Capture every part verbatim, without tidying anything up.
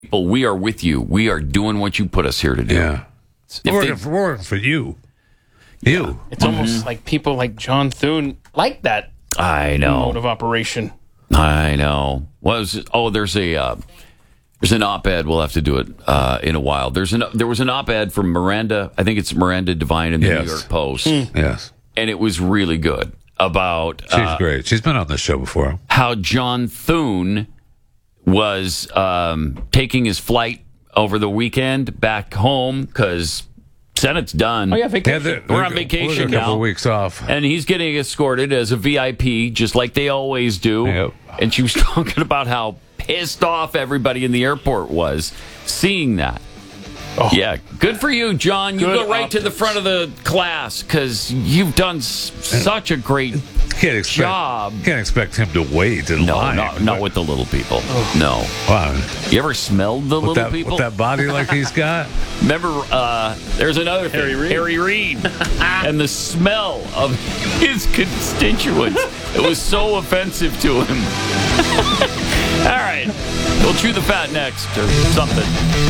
people, we are with you. We are doing what you put us here to do. Yeah. If We're working, they- for, we're working for you. You. It's almost like people like John Thune like that I know. mode of operation. I know. Was oh, there's a uh, there's an op-ed. We'll have to do it uh, in a while. There's an there was an op-ed from Miranda. I think it's Miranda Devine in the Yes. New York Post, Yes. and it was really good about She's uh, great. She's been on the show before. how John Thune was um, taking his flight over the weekend back home because Senate's done. Oh, yeah, vacation. they're- We're on they're- vacation we're a couple now. of weeks off. And he's getting escorted as a V I P, just like they always do. Yep. And she was talking about how pissed off everybody in the airport was seeing that. Oh. Yeah, good for you, John. You Good go right to the optics. front of the class because you've done s- such a great Can't expect, job. Can't expect him to wait in No, line. not, not with the little people. No. Wow. You ever smelled the With little that, people? with that body like he's got? Remember, uh, there's another thing. Harry Reid. Harry Reid. And the smell of his constituents. It was so offensive to him. All right. We'll chew the fat next or something.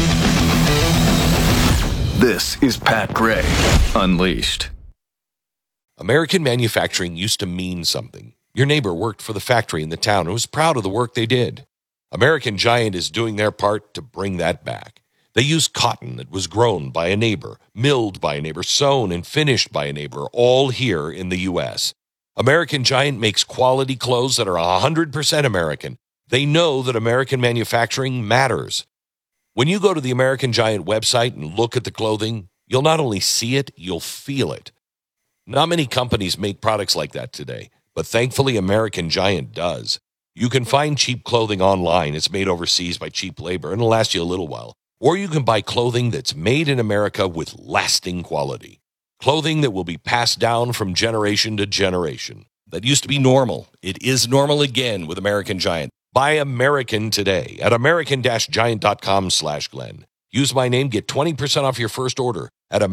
This is Pat Gray Unleashed. American manufacturing used to mean something. Your neighbor worked for the factory in the town and was proud of the work they did. American Giant is doing their part to bring that back. They use cotton that was grown by a neighbor, milled by a neighbor, sewn and finished by a neighbor, all here in the U S. American Giant makes quality clothes that are one hundred percent American. They know that American manufacturing matters. When you go to the American Giant website and look at the clothing, you'll not only see it, you'll feel it. Not many companies make products like that today, but thankfully American Giant does. You can find cheap clothing online. It's made overseas by cheap labor and it'll last you a little while. Or you can buy clothing that's made in America with lasting quality. Clothing that will be passed down from generation to generation. That used to be normal. It is normal again with American Giant. Buy American today at american-giant.com slash Glenn. Use my name, get twenty percent off your first order at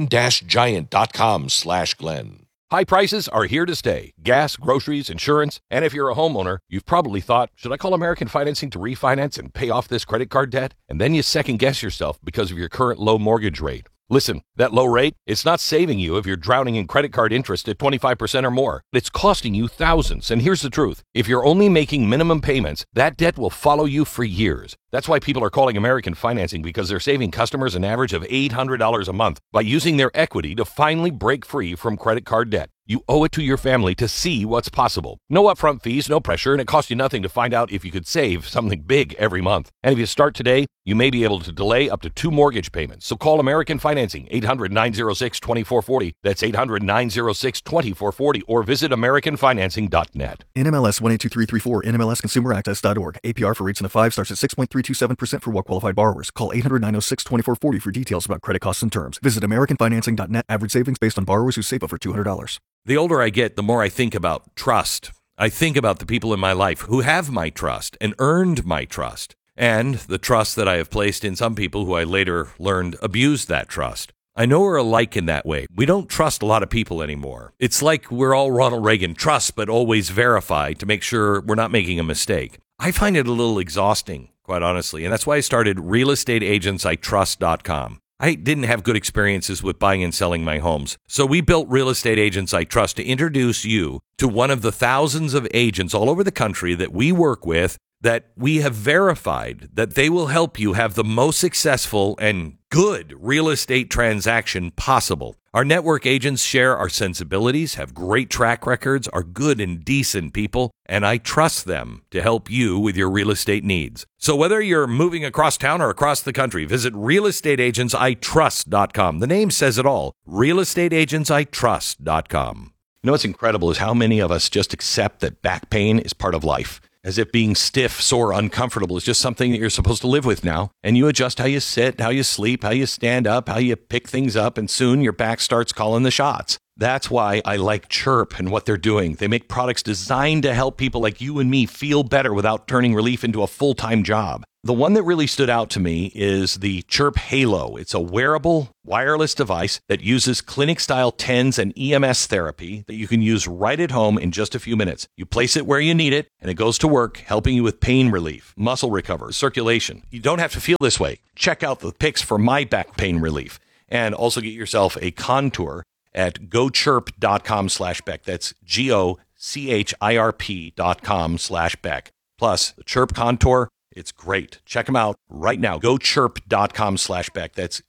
american-giant.com slash Glenn. High prices are here to stay. Gas, groceries, insurance, and if you're a homeowner, you've probably thought, should I call American Financing to refinance and pay off this credit card debt? And then you second guess yourself because of your current low mortgage rate. Listen, that low rate, it's not saving you if you're drowning in credit card interest at twenty-five percent or more. It's costing you thousands. And here's the truth. If you're only making minimum payments, that debt will follow you for years. That's why people are calling American Financing, because they're saving customers an average of eight hundred dollars a month by using their equity to finally break free from credit card debt. You owe it to your family to see what's possible. No upfront fees, no pressure, and it costs you nothing to find out if you could save something big every month. And if you start today, you may be able to delay up to two mortgage payments. So call American Financing, eight hundred, nine oh six, two four four oh. That's eight hundred, nine oh six, two four four oh, or visit american financing dot net. N M L S one eight two three three four, N M L S consumer access dot org. A P R for rates in the five starts at six point three two seven percent for well-qualified borrowers. Call eight hundred, nine oh six, two four four oh for details about credit costs and terms. Visit american financing dot net. Average savings based on borrowers who save over two hundred dollars. The older I get, the more I think about trust. I think about the people in my life who have my trust and earned my trust, and the trust that I have placed in some people who I later learned abused that trust. I know we're alike in that way. We don't trust a lot of people anymore. It's like we're all Ronald Reagan, trust but always verify to make sure we're not making a mistake. I find it a little exhausting, quite honestly, and that's why I started real estate agents I trust dot com. I didn't have good experiences with buying and selling my homes, so we built Real Estate Agents I Trust to introduce you to one of the thousands of agents all over the country that we work with that we have verified that they will help you have the most successful and good real estate transaction possible. Our network agents share our sensibilities, have great track records, are good and decent people, and I trust them to help you with your real estate needs. So whether you're moving across town or across the country, visit real estate agents I trust dot com. The name says it all, real estate agents I trust dot com. You know what's incredible is how many of us just accept that back pain is part of life. As if being stiff, sore, uncomfortable is just something that you're supposed to live with now. And you adjust how you sit, how you sleep, how you stand up, how you pick things up, and soon your back starts calling the shots. That's why I like Chirp and what they're doing. They make products designed to help people like you and me feel better without turning relief into a full-time job. The one that really stood out to me is the Chirp Halo. It's a wearable, wireless device that uses clinic-style TENS and E M S therapy that you can use right at home in just a few minutes. You place it where you need it, and it goes to work, helping you with pain relief, muscle recovery, circulation. You don't have to feel this way. Check out the pics for my back pain relief, and also get yourself a Contour at gochirp.com slash Beck. That's G-O-C-H-I-R-P dot com slash Beck. Plus, the Chirp Contour, it's great. Check them out right now. GoChirp.com slash Beck. That's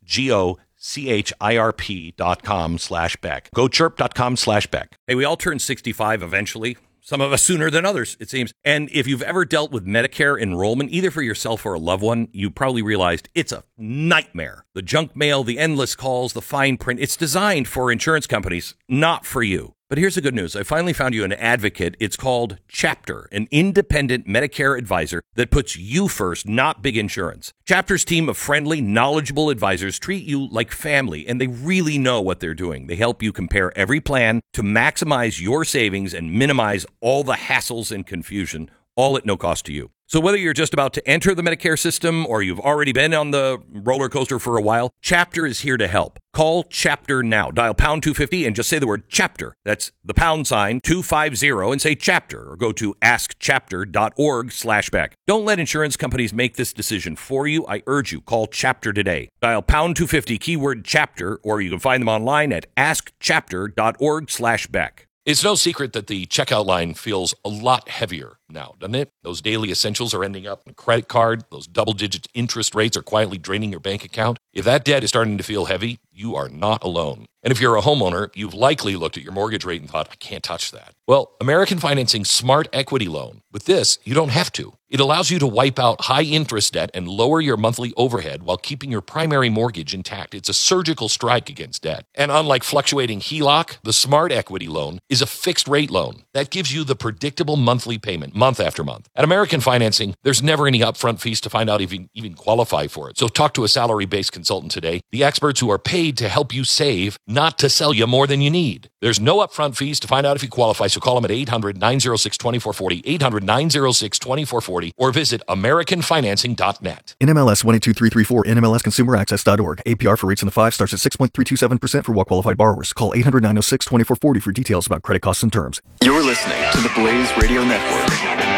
G-O-C-H-I-R-P dot com slash Beck. GoChirp.com slash Beck. Hey, we all turn sixty-five eventually. Some of us sooner than others, it seems. And if you've ever dealt with Medicare enrollment, either for yourself or a loved one, you probably realized it's a nightmare. The junk mail, the endless calls, the fine print. It's designed for insurance companies, not for you. But here's the good news. I finally found you an advocate. It's called Chapter, an independent Medicare advisor that puts you first, not big insurance. Chapter's team of friendly, knowledgeable advisors treat you like family, and they really know what they're doing. They help you compare every plan to maximize your savings and minimize all the hassles and confusion, all at no cost to you. So whether you're just about to enter the Medicare system or you've already been on the roller coaster for a while, Chapter is here to help. Call Chapter now. Dial pound two fifty and just say the word Chapter. That's the pound sign two fifty and say Chapter, or go to askchapter.org slash Beck. Don't let insurance companies make this decision for you. I urge you, call Chapter today. Dial pound two fifty, keyword Chapter, or you can find them online at askchapter.org slash Beck. It's no secret that the checkout line feels a lot heavier now, doesn't it? Those daily essentials are ending up on a credit card. Those double-digit interest rates are quietly draining your bank account. If that debt is starting to feel heavy, you are not alone. And if you're a homeowner, you've likely looked at your mortgage rate and thought, I can't touch that. Well, American Financing's Smart Equity Loan. With this, you don't have to. It allows you to wipe out high-interest debt and lower your monthly overhead while keeping your primary mortgage intact. It's a surgical strike against debt. And unlike fluctuating H E L O C, the Smart Equity Loan is a fixed-rate loan that gives you the predictable monthly payment month after month. At American Financing, there's never any upfront fees to find out if you even qualify for it. So talk to a salary-based consultant today, the experts who are paid to help you save, not to sell you more than you need. There's no upfront fees to find out if you qualify, so call them at eight hundred, nine oh six, two four four oh, eight hundred, nine oh six, two four four oh, or visit american financing dot net. N M L S one eight two three three four, N M L S consumer access dot org. A P R for rates in the five starts at six point three two seven percent for well-qualified borrowers. Call eight hundred, nine oh six, two four four oh for details about credit costs and terms. You're listening to the Blaze Radio Network.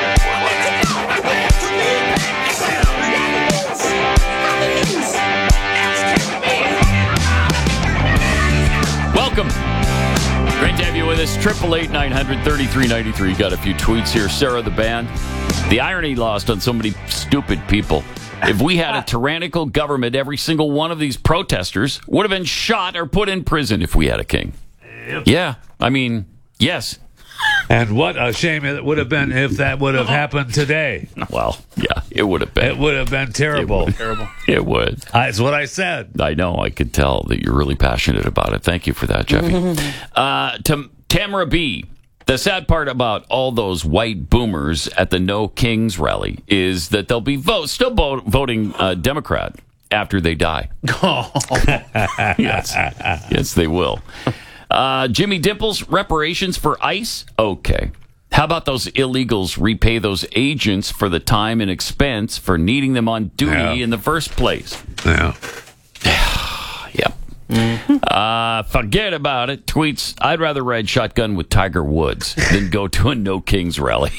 Welcome. Great to have you with us. Triple eight nine hundred thirty three ninety three. Got a few tweets here. Sarah the band. The irony lost on so many stupid people. If we had a tyrannical government, every single one of these protesters would have been shot or put in prison if we had a king. Yep. Yeah, I mean, yes. And what a shame it would have been if that would have happened today. Well, yeah, it would have been. It would have been terrible. It would. Terrible. It would. That's what I said. I know. I could tell that you're really passionate about it. Thank you for that, Jeffy. uh, to Tamara B., the sad part about all those white boomers at the No Kings rally is that they'll be vote, still vote, voting uh, Democrat after they die. Oh. Yes. Yes, they will. Uh, Jimmy Dimples, reparations for ICE? Okay. How about those illegals repay those agents for the time and expense for needing them on duty Yeah. in the first place? Yeah. Yep. Mm-hmm. Uh, forget about it. Tweets, I'd rather ride shotgun with Tiger Woods than go to a No Kings rally.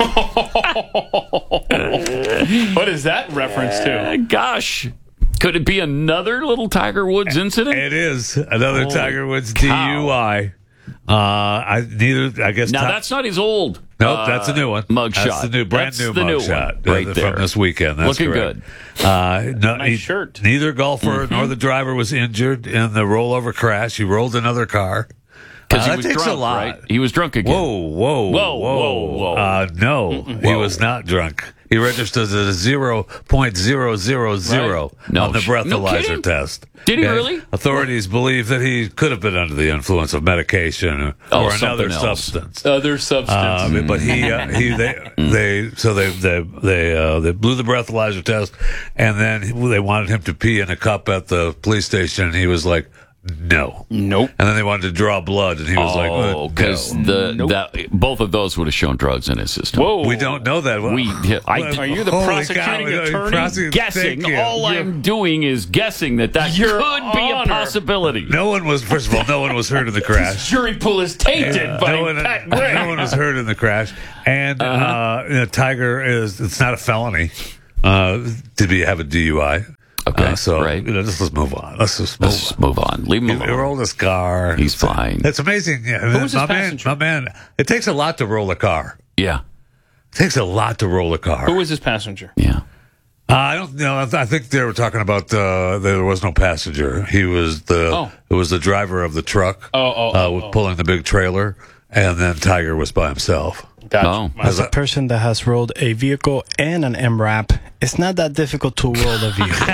What is that reference to? Uh, gosh. Could it be another little Tiger Woods incident? It is another Holy Tiger Woods D U I. Uh, I neither. I guess. Now, Ti- that's not his old Nope, uh, that's a new one. Mugshot. That's the new, brand That's new the new mugshot one right uh, there. from this weekend. That's Looking correct. good. Uh, no, Nice he- shirt. Neither golfer Mm-hmm. nor the driver was injured in the rollover crash. He rolled another car. Because Uh, he that was takes drunk, a lot. right? He was drunk again. Whoa, whoa, Whoa, whoa, whoa, whoa. Uh, no, he Whoa. was not drunk. He registered as a zero point zero zero zero Right. No on the sh- no breathalyzer kidding? test. Did he really? Authorities believe that he could have been under the influence of medication or, Oh, or another something else. substance. Other substance. Uh, but he, uh, he, they, they, so they, they, they, uh, they blew the breathalyzer test, and then he- they wanted him to pee in a cup at the police station. And he was like, no. Nope. And then they wanted to draw blood, and he was like, Oh, uh, because no. the Nope. that both of those would have shown drugs in his system. Whoa. We don't know that. We, yeah, I, Well, Are you the holy prosecuting cow, we don't- attorney? prosecute- guessing. thank you. All You're- I'm doing is guessing that that Your could be a Honor. possibility. No one was. First of all, no one was hurt in the crash. Jury pool is tainted Uh, by no, one, Pat Gray. no one was hurt in the crash, and Uh-huh. uh, you know, Tiger is. It's not a felony uh, to be have a D U I. Okay, Uh, so right. you know, just let's move on. Let's just move Let's just on. move on. Leave him He, he alone. rolled his car. He's fine. It's amazing. Yeah, Who was his my man, passenger? my man. It takes a lot to roll a car. Yeah, It takes a lot to roll a car. Who was his passenger? yeah. Uh, I don't know. I, th- I think they were talking about uh, there was no passenger. He was the Oh. it was the driver of the truck. Oh, oh, uh, oh, with oh. pulling the big trailer, and then Tiger was by himself. Gotcha. Oh. As a person that has rolled a vehicle and an M RAP, it's not that difficult to roll a vehicle.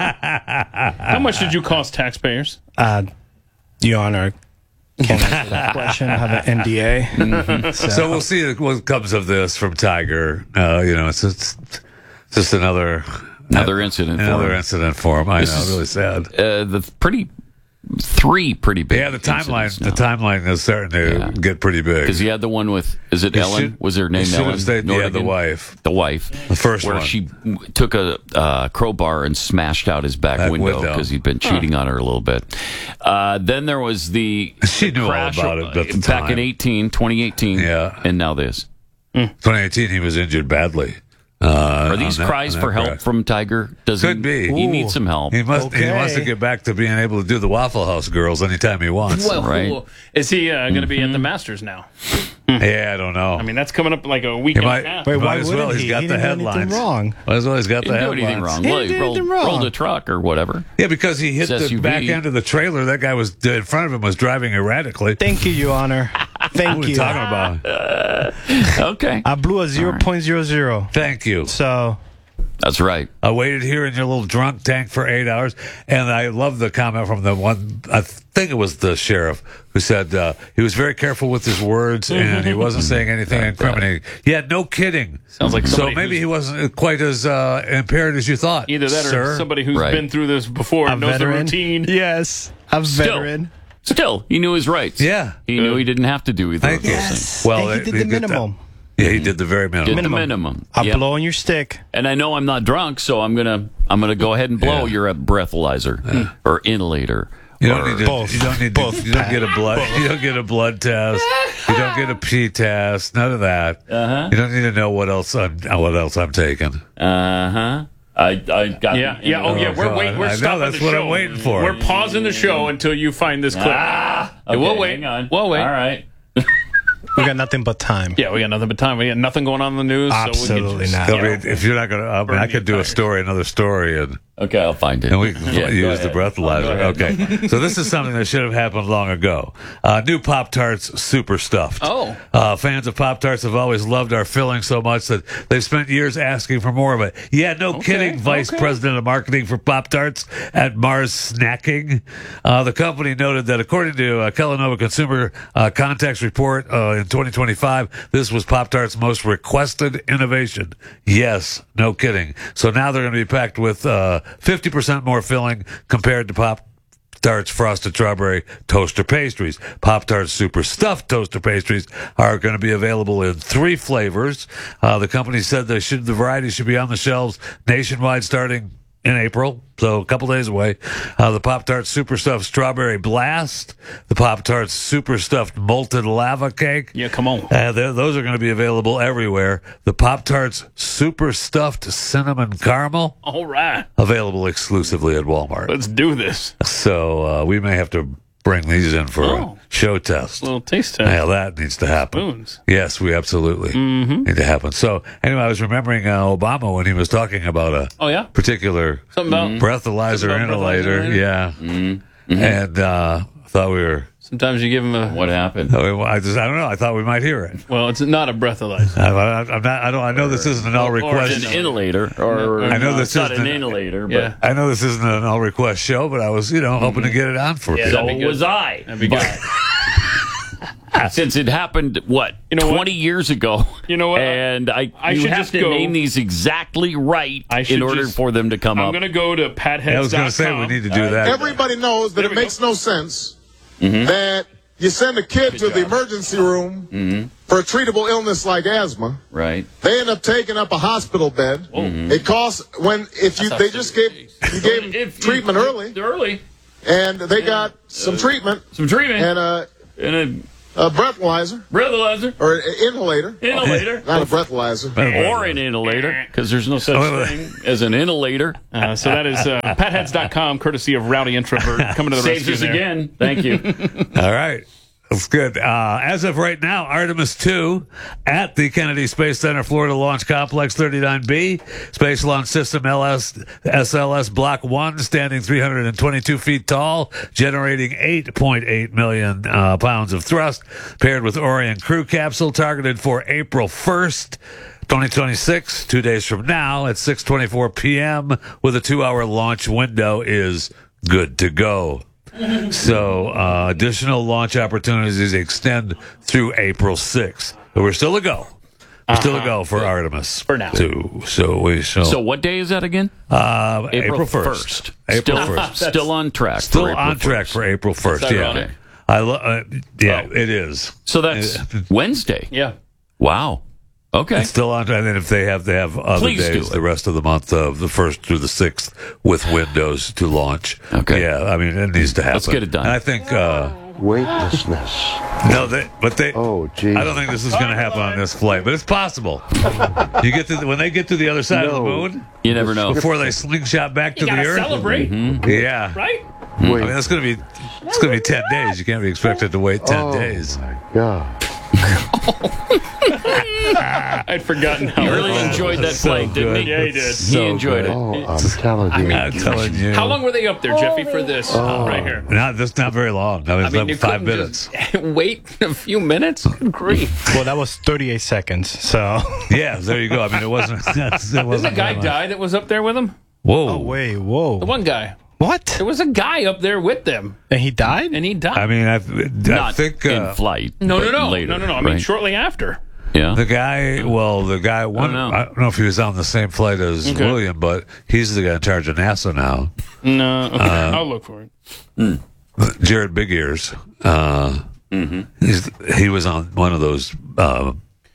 How much did you cost taxpayers? uh, Your Honor, can't answer that question. I have an N D A. Mm-hmm. So, So we'll see what comes of this from Tiger. Uh, you know, it's, it's just another Another incident. for another him. incident for him. I This know, is- really sad. Uh, the pretty three pretty big. Yeah, the timeline the time timeline is starting to Yeah. get pretty big. because he had the one with is it He Ellen? should- Was her name he should have Ellen? stayed- yeah, the Nordigan? wife. The wife. The first where one. she w- took a uh, crowbar and smashed out his back, Back window window. because he'd been cheating on her a little bit. Uh, then there was the She the knew all crash about it at the back time. in eighteen, twenty eighteen. Yeah. and now this. twenty eighteen, he was injured badly. Uh, Are these on that- cries on for that help crash. from Tiger? Does Could he, be. He Ooh. needs some help. He must. He Okay. wants to get back to being able to do the Waffle House girls anytime he wants. Well, Right. is he uh, going to be at the Masters now? yeah, I don't know. I mean, that's coming up like a week he and might. a half. Wait, might why as wouldn't well. He's he? got He the didn't do anything headlines wrong. Might as well. He's got Didn't the do headlines. anything wrong. He Well, didn't he do rolled, anything wrong. rolled a truck or whatever. Yeah, because he hit It's the S U V. back end of the trailer. That guy was in front of him was driving erratically. Thank you, Your Honor. What Thank are we you. talking about? Okay, I blew a zero point zero zero. Thank you. So, that's right. I waited here in your little drunk tank for eight hours, and I love the comment from the one. I think it was the sheriff who said uh, he was very careful with his words and he wasn't saying anything incriminating. Yeah, no kidding. Sounds like so. somebody Maybe who's- he wasn't quite as uh, impaired as you thought. Either that sir. or somebody who's Right. been through this before a and knows veteran. the routine. Yes, a Still. veteran. Still, he knew his rights. Yeah. he knew he didn't have to do either Thank of those you. things. Yes. Well, and he it- did he the did that. minimum. Yeah, he did the very minimum. Did Minimum. the minimum. A Yep. blow on your stick. And I know I'm not drunk, so I'm gonna I'm gonna go ahead and blow Yeah. your breathalyzer or inhalator. You don't or- need to. Both. You don't need to. Both. You don't get a blood. You don't get a blood test. You don't get a pee test. None of that. Uh-huh. You don't need to know what else I'm. What else I'm taking. Uh huh. I I got Yeah, yeah. Oh, yeah. We're God. waiting. We're I know, stopping that's the what show. I'm waiting for. We're pausing the show until you find this clip. Ah, Yeah, we'll okay, wait. hang on. We'll wait. All right. We got nothing but time. Yeah, we got nothing but time. We got nothing going on in the news. So we Absolutely can just, not. I you mean, know, if you're not going to, I mean, I could do a story, another story, and Okay, I'll find it. and we can Yeah, go use the ahead. breathalyzer. Go ahead. Okay, so this is something that should have happened long ago. Uh, new Pop Tarts, super stuffed. Oh. uh, fans of Pop Tarts have always loved our filling so much that they've spent years asking for more of it. Yeah, no kidding. Vice okay. President of Marketing for Pop Tarts at Mars Snacking, uh, the company noted that according to uh, Kellanova Consumer uh, Context Report uh, in twenty twenty-five, this was Pop Tart's most requested innovation. Yes, no kidding. So now they're going to be packed with uh, fifty percent more filling compared to Pop Tarts Frosted Strawberry Toaster Pastries. Pop Tarts Super Stuffed Toaster Pastries are going to be available in three flavors. Uh, the company said they should the variety should be on the shelves nationwide starting in April, so a couple days away. Uh, the Pop Tarts Super Stuffed Strawberry Blast, the Pop Tarts Super Stuffed Molten Lava Cake. Yeah, come on. Uh, they're- those are going to be available everywhere. The Pop Tarts Super Stuffed Cinnamon Caramel, All right. available exclusively at Walmart. Let's do this. So uh, we may have to bring these in for Oh. a show test. A little taste test. Yeah, that needs to happen. Spoons. Yes, we absolutely Mm-hmm. need to happen. So anyway, I was remembering uh, Obama when he was talking about a Oh, yeah? particular Something about breathalyzer Something about inhalator. breathalyzer Yeah, Mm-hmm. and uh, I thought we were. Sometimes you give them a. What happened? I just I don't know. I thought we might hear it. Well, it's not a breathalyzer. I, I, I'm not. I don't. I know this isn't an all Or- or request. It's an inhalator, or I know no, this it's not isn't an an- inhalator, but Yeah. I know this isn't an all request show, but I was, you know, hoping to get it on for Yeah, people. so that'd be good. was I. That'd be good. since it happened, what, You know what? twenty years ago. You know what? And I, I you should have just to go- name these exactly right I should in order just- for them to come I'm up. going to go to pat heads dot com. I was going to say we need to do that. Everybody knows that There it we makes go. no sense that you send a kid to the emergency room for a treatable illness like asthma. Right. They end up taking up a hospital bed. It costs when if you they just gave you gave them If you- treatment early, Early. and they got some treatment Some treatment. and a, And a a breathalyzer breathalyzer. or an inhalator, Inhalator. not a breathalyzer. Or an inhalator, because there's no such Oh, wait, thing as an inhalator. Uh, so that is uh, pat heads dot com, courtesy of Rowdy Introvert, coming to the Saves rescue us there. again. Thank you. All right. That's good. Uh, as of right now, Artemis two at the Kennedy Space Center Florida Launch Complex thirty-nine B, Space Launch System L S, S L S Block one, standing three hundred twenty-two feet tall, generating eight point eight million uh, pounds of thrust, paired with Orion crew capsule, targeted for April first. twenty twenty-six, two days from now at six twenty-four p.m. with a two-hour launch window is good to go. So uh, additional launch opportunities extend through April sixth. But we're still a go. We're still a go for Artemis. For now. Two. So we shall. So what day is that again? uh, April April first. April Still, first. still on track. Still for April on track first. for April first. That's Yeah. ironic. I lo- uh, yeah, Oh. it is. So that's Wednesday. Yeah. Wow. Okay. It's still on track. And then if they have, they have other Please do days it. the rest of the month, of the first through the sixth, with windows to launch. Okay. Yeah, I mean, it needs to happen. Let's get it done. And I think. Uh, Weightlessness. No, they, but they. Oh, geez. I don't think this is going to happen on this flight, but it's possible. You get to the, when they get to the other side of the No. moon You never know. before they slingshot back to You the gotta earth. celebrate, Yeah, right? I mean that's going to be it's going to be ten days. You can't be expected to wait ten Oh, days. my God. I'd forgotten how He really Oh, enjoyed that that's so flight, didn't he? good. Yeah, he did. That's He so enjoyed good. it. Oh, I'm telling you. I'm telling you. How long were they up there, Jeffy, for this Oh. right here? Not that's not very long. I mean, it's you like five couldn't minutes. just wait a few minutes? Good grief. Well, that was thirty-eight seconds. So. Yeah, there you go. I mean, it wasn't. That's, it Didn't wasn't the guy very long. die that was up there with him? Whoa. Oh wait, whoa. The one guy. What? There was a guy up there with them, And he died? and he died. I mean, I, I Not think in uh, flight. no, no, but no, later, no, no, no. I mean, right? shortly after. Yeah. the guy. Well, the guy. One. know. I don't know if he was on the same flight as Okay. William, but he's the guy in charge of NASA now. No, okay. I'll look for it. Jared Big Ears. Uh, Mm-hmm. he's, he was on one of those uh,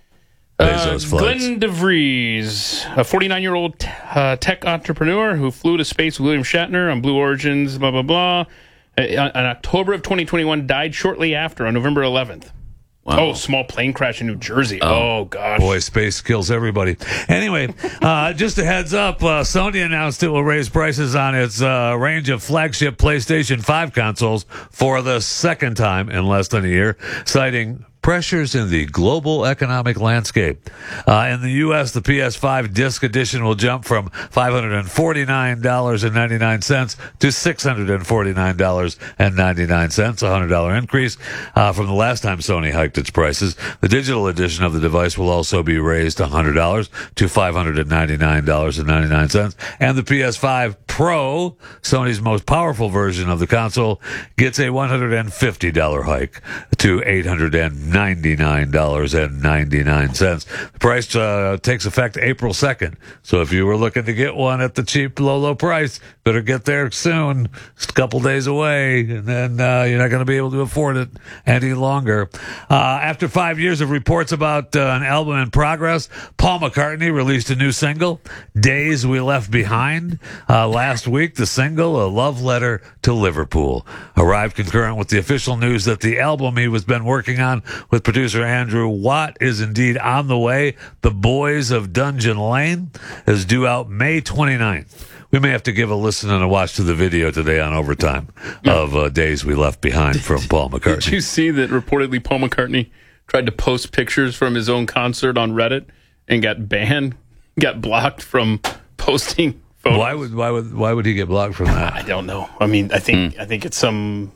Bezos Uh, flights. Glenn DeVries, a forty-nine-year-old t- uh, tech entrepreneur who flew to space with William Shatner on Blue Origins, blah, blah, blah. Uh, in October of twenty twenty-one, died shortly after on November eleventh. Wow. Oh, small plane crash in New Jersey. Oh, gosh. Boy, space kills everybody. Anyway, uh, just a heads up, uh, Sony announced it will raise prices on its uh, range of flagship PlayStation five consoles for the second time in less than a year, citing pressures in the global economic landscape. Uh, in the U S, the P S five Disc Edition will jump from five hundred forty-nine dollars and ninety-nine cents to six hundred forty-nine dollars and ninety-nine cents, a one hundred dollars increase uh, from the last time Sony hiked its prices. The digital edition of the device will also be raised one hundred dollars to five hundred ninety-nine dollars and ninety-nine cents. And the P S five Pro, Sony's most powerful version of the console, gets a one hundred fifty dollars hike to eight hundred ninety-nine dollars and ninety-nine cents. The price uh, takes effect April second. So if you were looking to get one at the cheap, low, low price, better get there soon. It's a couple days away, and then uh, you're not going to be able to afford it any longer. Uh, after five years of reports about uh, an album in progress, Paul McCartney released a new single, Days We Left Behind. Uh, last week, the single, A Love Letter to Liverpool, arrived concurrent with the official news that the album he was been working on with producer Andrew Watt is indeed on the way. The Boys of Dungeon Lane is due out May twenty-ninth. We may have to give a listen and a watch to the video today on Overtime of uh, Days We Left Behind from Paul McCartney. Did you see that reportedly Paul McCartney tried to post pictures from his own concert on Reddit and got banned, got blocked from posting photos? Why would why would why would he get blocked from I that? don't know. I mean, I think I think it's some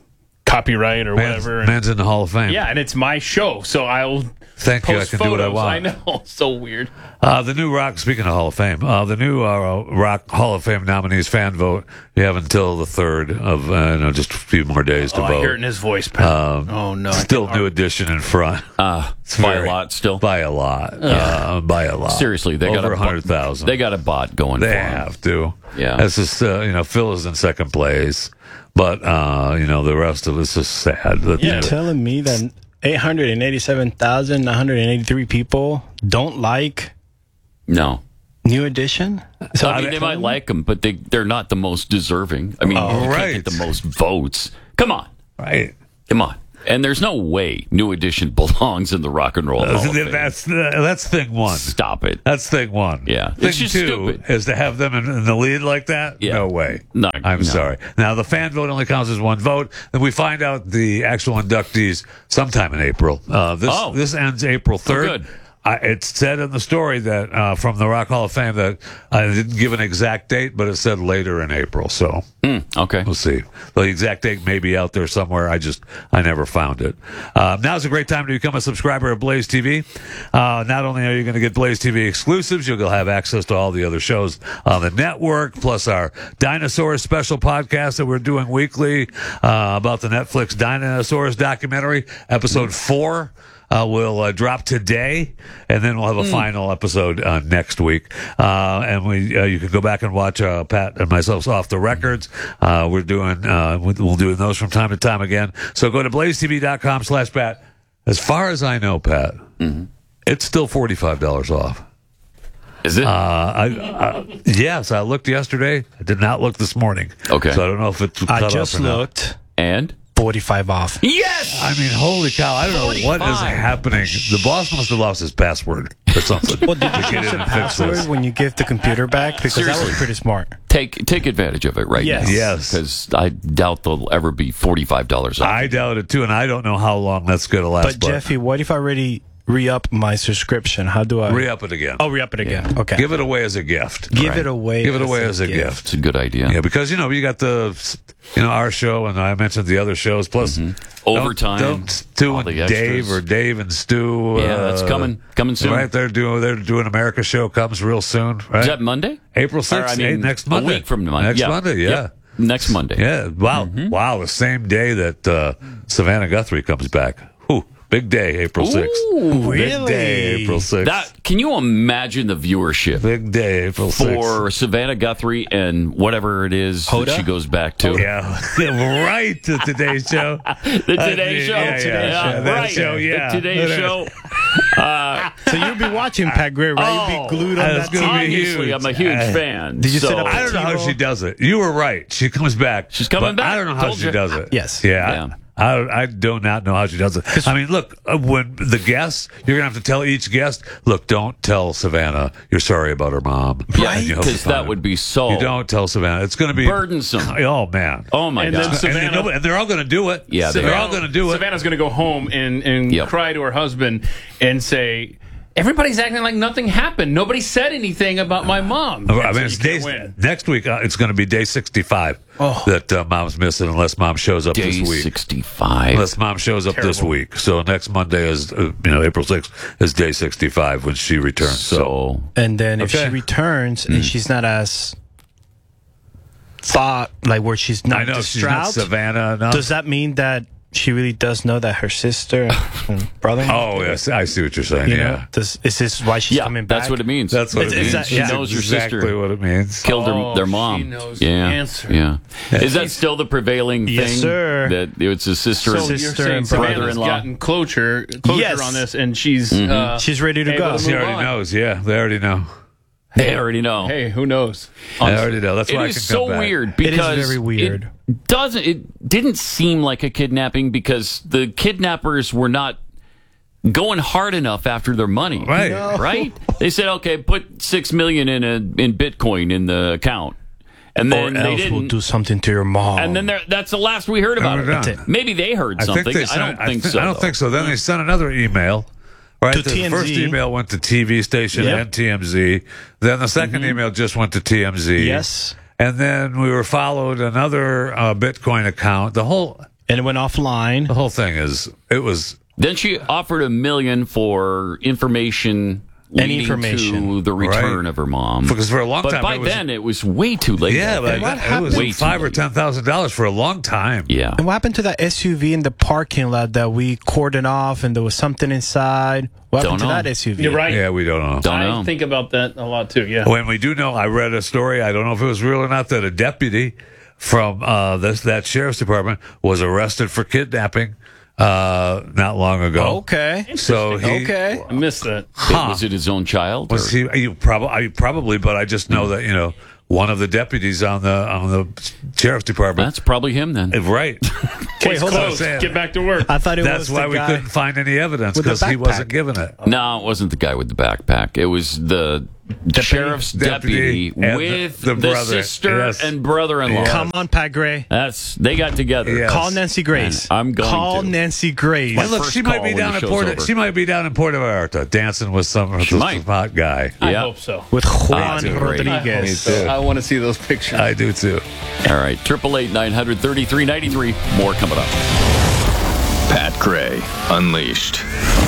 copyright or Man's, whatever. man's in the Hall of Fame. Yeah, and it's my show, so I'll Thank you. I post can photos. do what I want. I know, so weird. Uh, the new Rock, speaking of Hall of Fame, uh, the new uh, Rock Hall of Fame nominees fan vote, you have until the third of, uh, you know, just a few more days to Oh, vote. I hear it in his voice, Pat. Um, oh, no. I Still can't- New Edition in front. Uh, It's by very- a lot still. By a lot. Uh, by a lot. Seriously, they got Over a one hundred thousand. They got a bot going They for 'em. have to. Yeah. It's just, uh, you know, Phil is in second place, but, uh, you know, the rest of it's just sad. That, You're telling me that eight hundred eighty-seven thousand nine hundred eighty-three people don't like No. New Edition? So I mean, they might like them, but they, they're not the most deserving. I mean, Oh, you right. can't get the most votes. Come on. Right. Come on. And there's no way New Edition belongs in the Rock and Roll Hall of Fame. That's, that's thing one. Stop it. That's thing one. Yeah. Thing It's just two stupid. is to have them in, in the lead like that. Yeah. No way. No, I'm no. sorry. Now the fan vote only counts as one vote. Then we find out the actual inductees sometime in April. Uh, this Oh. this ends April third. good. I, it's said in the story that uh, from the Rock Hall of Fame that I didn't give an exact date, but it said later in April. So Mm, okay. we'll see. The exact date may be out there somewhere. I just, I never found it. Uh, now's a great time to become a subscriber of Blaze T V. Uh, not only are you going to get Blaze T V exclusives, you'll have access to all the other shows on the network, plus our Dinosaurs special podcast that we're doing weekly uh, about the Netflix Dinosaurs documentary, episode four. Uh, will uh, drop today, and then we'll have a final episode uh, next week. Uh, and we, uh, you can go back and watch uh, Pat and myself off the records. Uh, we're doing, uh, we'll doing those from time to time again. So go to blazetv.com slash Pat. As far as I know, Pat, it's still forty-five dollars off. Is it? Uh, I, I, yes, I looked yesterday. I did not look this morning. Okay. So I don't know if it's cut I off just or not. looked. and? forty-five off. Yes! I mean, holy cow! I don't know what is forty-five. happening. The boss must have lost his password or something. Well, did you to get change in the and fix password this. when you give the computer back? Because that Seriously. was pretty smart. Take take advantage of it right Yes. now. Yes. Because I doubt there'll ever be forty-five dollars off. I doubt it too, and I don't know how long that's going to last. But Jeffy, what if I already re-up my subscription? How do I re-up it again. Oh, re-up it again. Okay. Give it away as a gift. Give Right. it away. Give it away as a gift. It's a good idea. Yeah, because you know you got the, you know, our show, and I mentioned the other shows. Plus, don't- Overtime, Don't, Stu all and the Dave extras. or Dave and Stu. Yeah, that's uh, coming. Coming soon. Right, they're doing they're doing America show comes real soon. Right, Is that Monday? April Or, sixth, I mean, eh, next Monday. A week from Monday. Next Yeah. Monday, yeah. Yep. Next Monday. Yeah, wow, Mm-hmm. wow, the same day that uh, Savannah Guthrie comes back. Whew, big day, April sixth. Ooh, Big day, April sixth. That can you imagine the viewership Big day, April sixth. for Savannah Guthrie and whatever it is Hoda? that she goes back to? Yeah, right, the Today Show. The Today Uh, Show. yeah, yeah, yeah, that right. show, yeah. The Today Show. Uh, So you'll be watching Pat Gray, right? You'll be glued on That's that gonna T V. be obviously, huge. I'm a huge Uh, fan. Did you so, sit up I don't know how T-Bone? she does it. You were right. She comes back. She's coming but back. I don't know how Told she you. does it. Yes. Yeah. Yeah. I, I do not know how she does it. I mean, look, uh, when the guests, you're going to have to tell each guest, look, don't tell Savannah you're sorry about her mom. Yeah, And you hope because it's fine. that would be so You don't tell Savannah. It's going to be burdensome. Oh, man. Oh my And then god! and, Savannah- and, and they're all going to do it. Yeah, they they're are. all going to do it. Savannah's going to go home and, and Yep. cry to her husband and say, everybody's acting like nothing happened. Nobody said anything about my mom. I And mean, so it's you can't day, win. next week, uh, it's going to be day sixty-five Oh. that uh, mom's missing unless mom shows up Day this week. sixty-five. Unless mom shows up this Terrible. week. So next Monday is, uh, you know, April sixth is day sixty-five when she returns. So, So And then if Okay. she returns Mm. and she's not as thought, like where she's not I know she's not distraught, Savannah enough. does that mean that she really does know that her sister and brother? Oh, yes. I see what you're saying. You yeah. know, does, is this why she's yeah, coming back? that's what it means. That's what It's- it means. it's that- She yeah. knows her exactly sister what it means. killed her, Oh, their she mom. knows the yeah, answer. yeah. Is that still the prevailing thing? Yes, sir. That it's a sister, So and you're sister saying and Savannah's brother-in-law. gotten closure, closure Yes. on this, and she's uh, She's ready to able go. to She move already on. knows. Yeah, they already know. They already know. Hey, who knows? They already know. That's It why I is can so come back. weird is because very weird. It doesn't. It didn't seem like a kidnapping because the kidnappers were not going hard enough after their money. Right. No. Right. They said, "Okay, put six million in a in Bitcoin in the account," and Or then they else didn't. we'll do something to your mom. and then there- that's the last we heard about No, it. no, no. That's it. Maybe they heard I something. think they I sent, don't think thi- so. I don't though. think so. Then they sent another email. Right. To the T M Z. first email went to T V station Yep. and T M Z. Then the 2nd email just went to T M Z. Yes. And then we were followed another uh, Bitcoin account. The whole And it went offline. The whole thing is, it was... Then she offered a million for information Any leading information. to the return Right. of her mom. Because for a long but time... by it was, then, it was way too late. Yeah, I but think. What it was Way too five or late. ten thousand dollars for a long time. Yeah. And what happened to that S U V in the parking lot that we cordoned off and there was something inside? What Don't happened to know. that S U V? You're right. Yeah, we don't know. Don't I know. think about that a lot too. Yeah. When we do know, I read a story, I don't know if it was real or not, that a deputy from uh, this that sheriff's department was arrested for kidnapping uh, not long ago. Okay. So he... Okay. I missed that. Huh. Was it his own child? Was or- he? You probably, probably, but I just know that you know one of the deputies on the on the sheriff's department. That's probably him then. Uh, right. Case hold on a closed. second. Get back to work. I thought it That's was why the we guy. couldn't find any evidence with the because he backpack. wasn't given it. No, it wasn't the guy with the backpack. It was the sheriff's deputy, Deputy and with the- the, the brother. sister Yes. and brother-in-law. Come on, Pat Gray. That's they got together. Yeah. Call Yes. Nancy Grace. And I'm going Call to. Nancy Grace. My And look, first she might call be when down the in show's Puerto. over. She might be down in Puerto Vallarta dancing with some of She the might. hot guy. I Yeah. hope so. With Juan Ah, great. Rodriguez. So I want to see those pictures. I do too. All right, triple eight nine hundred thirty three ninety three. More coming up. Pat Gray Unleashed.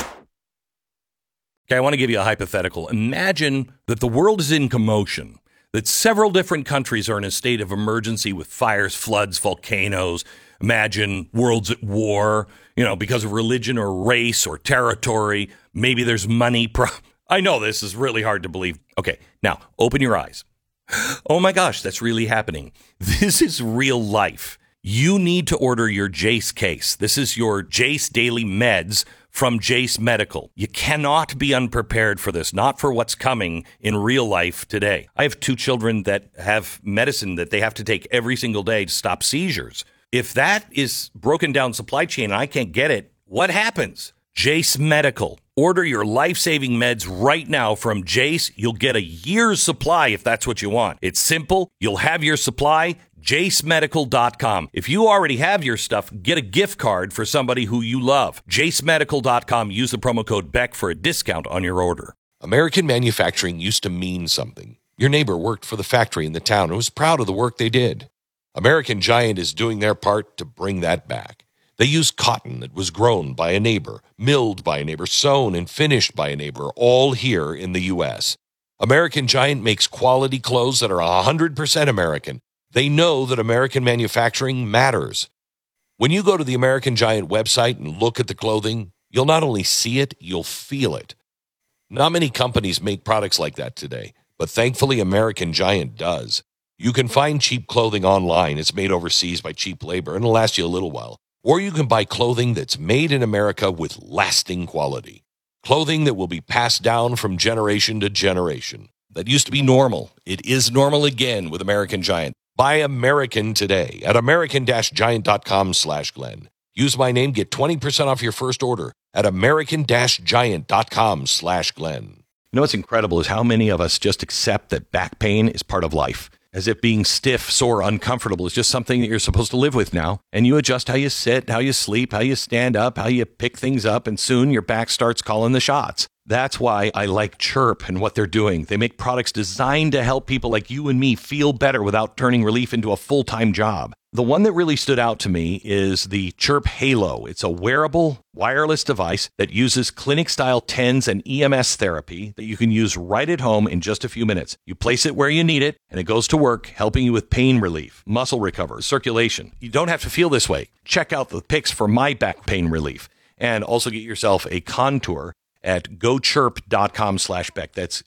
Okay, I want to give you a hypothetical. Imagine that the world is in commotion, that several different countries are in a state of emergency with fires, floods, volcanoes. Imagine worlds at war, you know, because of religion or race or territory. Maybe there's money. Pro- I know this is really hard to believe. Okay, now open your eyes. Oh my gosh, that's really happening. This is real life. You need to order your Jace case. This is your Jace Daily Meds from Jace Medical. You cannot be unprepared for this, not for what's coming in real life today. I have two children that have medicine that they have to take every single day to stop seizures. If that is broken down supply chain and I can't get it, what happens? Jace Medical. Order your life-saving meds right now from Jace. You'll get a year's supply if that's what you want. It's simple. You'll have your supply. jace medical dot com. If you already have your stuff, get a gift card for somebody who you love. jace medical dot com. Use the promo code Beck for a discount on your order. American manufacturing used to mean something. Your neighbor worked for the factory in the town and was proud of the work they did. American Giant is doing their part to bring that back. They use cotton that was grown by a neighbor, milled by a neighbor, sewn and finished by a neighbor, all here in the U S. American Giant makes quality clothes that are one hundred percent American. They know that American manufacturing matters. When you go to the American Giant website and look at the clothing, you'll not only see it, you'll feel it. Not many companies make products like that today, but thankfully American Giant does. You can find cheap clothing online. It's made overseas by cheap labor, and it'll last you a little while. Or you can buy clothing that's made in America with lasting quality. Clothing that will be passed down from generation to generation. That used to be normal. It is normal again with American Giant. Buy American today at american giant dot com slash Glenn. Use my name, get twenty percent off your first order at american giant dot com slash Glenn. You know what's incredible is how many of us just accept that back pain is part of life. As if being stiff, sore, uncomfortable is just something that you're supposed to live with now. And you adjust how you sit, how you sleep, how you stand up, how you pick things up, and soon your back starts calling the shots. That's why I like Chirp and what they're doing. They make products designed to help people like you and me feel better without turning relief into a full-time job. The one that really stood out to me is the Chirp Halo. It's a wearable, wireless device that uses clinic-style TENS and E M S therapy that you can use right at home in just a few minutes. You place it where you need it, and it goes to work, helping you with pain relief, muscle recovery, circulation. You don't have to feel this way. Check out the pics for my back pain relief, and also get yourself a Contour at gochirp.com slash Beck. That's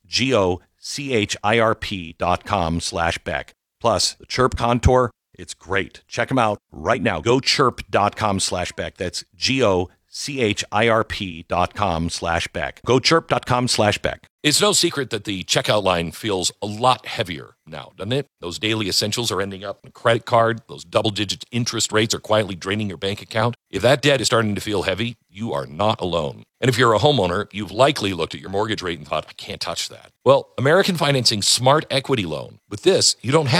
G-O-C-H-I-R-P dot com slash Beck. Plus, the Chirp Contour, it's great. Check them out right now. gochirp.com slash Beck. That's G-O-C-H-I-R-P dot com slash Beck. gochirp.com slash Beck. It's no secret that the checkout line feels a lot heavier now, doesn't it? Those daily essentials are ending up in a credit card. Those double-digit interest rates are quietly draining your bank account. If that debt is starting to feel heavy, you are not alone. And if you're a homeowner, you've likely looked at your mortgage rate and thought, I can't touch that. Well, American Financing's Smart Equity Loan. With this, you don't have to.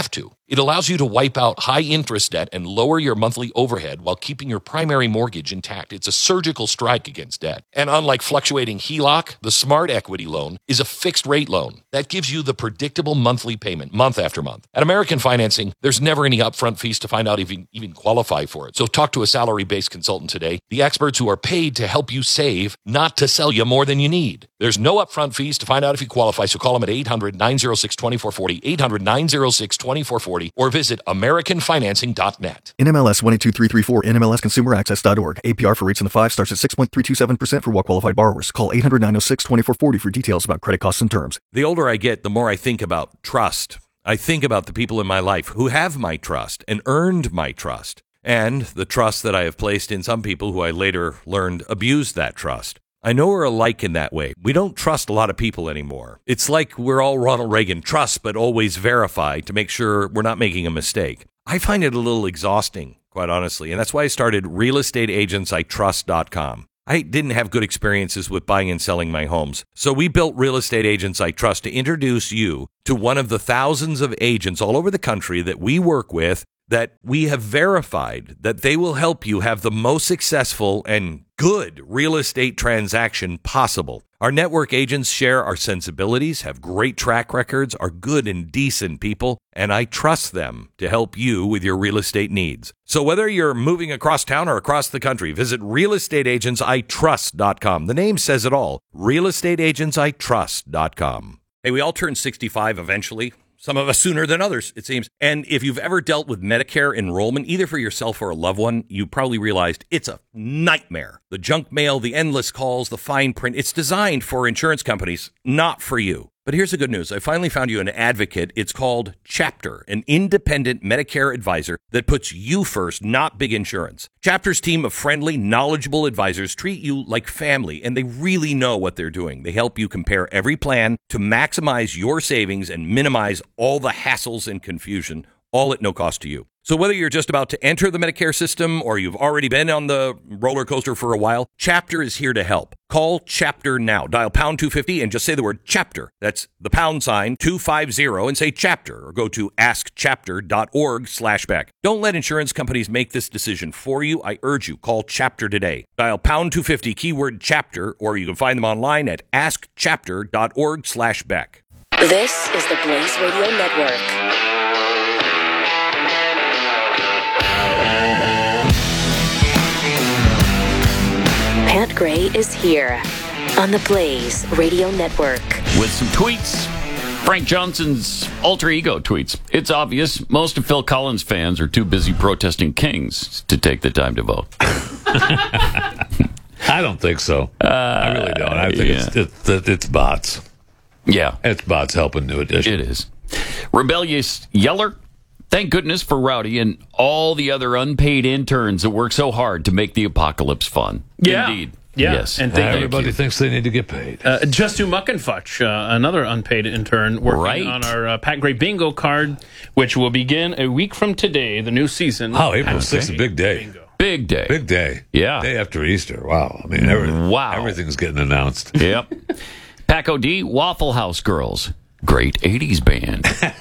It allows you to wipe out high-interest debt and lower your monthly overhead while keeping your primary mortgage intact. It's a surgical strike against debt. And unlike fluctuating H E L O C, the Smart Equity loan is a fixed-rate loan that gives you the predictable monthly payment month after month. At American Financing, there's never any upfront fees to find out if you even qualify for it. So talk to a salary-based consultant today, the experts who are paid to help you save, not to sell you more than you need. There's no upfront fees to find out if you qualify, so call them at eight hundred, nine oh six, two four four oh, eight hundred, nine oh six, two four four oh, or visit american financing dot net. N M L S one eight two three three four, N M L S consumer access dot org. A P R for rates in the five starts at six point three two seven percent for well-qualified borrowers. Call eight hundred, nine oh six, two four four oh for details about credit costs and terms. The older I get, the more I think about trust. I think about the people in my life who have my trust and earned my trust, and the trust that I have placed in some people who I later learned abused that trust. I know we're alike in that way. We don't trust a lot of people anymore. It's like we're all Ronald Reagan, trust but always verify to make sure we're not making a mistake. I find it a little exhausting, quite honestly, and that's why I started real estate agents I trust dot com. I didn't have good experiences with buying and selling my homes, so we built Real Estate Agents I Trust to introduce you to one of the thousands of agents all over the country that we work with that we have verified that they will help you have the most successful and good real estate transaction possible. Our network agents share our sensibilities, have great track records, are good and decent people, and I trust them to help you with your real estate needs. So whether you're moving across town or across the country, visit real estate agents I trust dot com. The name says it all, real estate agents I trust dot com. Hey, we all turn sixty-five eventually. Some of us sooner than others, it seems. And if you've ever dealt with Medicare enrollment, either for yourself or a loved one, you probably realized it's a nightmare. The junk mail, the endless calls, the fine print, it's designed for insurance companies, not for you. But here's the good news. I finally found you an advocate. It's called Chapter, an independent Medicare advisor that puts you first, not big insurance. Chapter's team of friendly, knowledgeable advisors treat you like family, and they really know what they're doing. They help you compare every plan to maximize your savings and minimize all the hassles and confusion, all at no cost to you. So whether you're just about to enter the Medicare system or you've already been on the roller coaster for a while, Chapter is here to help. Call Chapter now. Dial pound two fifty and just say the word Chapter. That's the pound sign two fifty and say Chapter, or go to ask chapter dot org slash Beck. Don't let insurance companies make this decision for you. I urge you, call Chapter today. Dial pound two fifty, keyword Chapter, or you can find them online at ask chapter dot org slash Beck. This is the Blaze Radio Network. Pat Gray is here on the Blaze Radio Network. With some tweets, Frank Johnson's alter ego tweets. It's obvious most of Phil Collins fans are too busy protesting Kings to take the time to vote. I don't think so. Uh, I really don't. I think yeah. it's, it's it's bots. Yeah. It's bots helping New Edition. It is. Rebellious Yeller. Thank goodness for Rowdy and all the other unpaid interns that work so hard to make the apocalypse fun. Yeah. Indeed. Yeah. Yes. And thank everybody you. thinks they need to get paid. Uh, Just Do Muckenfutch, uh, another unpaid intern working right. on our uh, Pat Gray bingo card, which will begin a week from today, the new season. Oh, April sixth, okay. a big day. Bingo. Big day. Big day. Yeah. Day after Easter. Wow. I mean, every, wow. everything's getting announced. Yep. Paco D, Waffle House Girls. Great eighties band.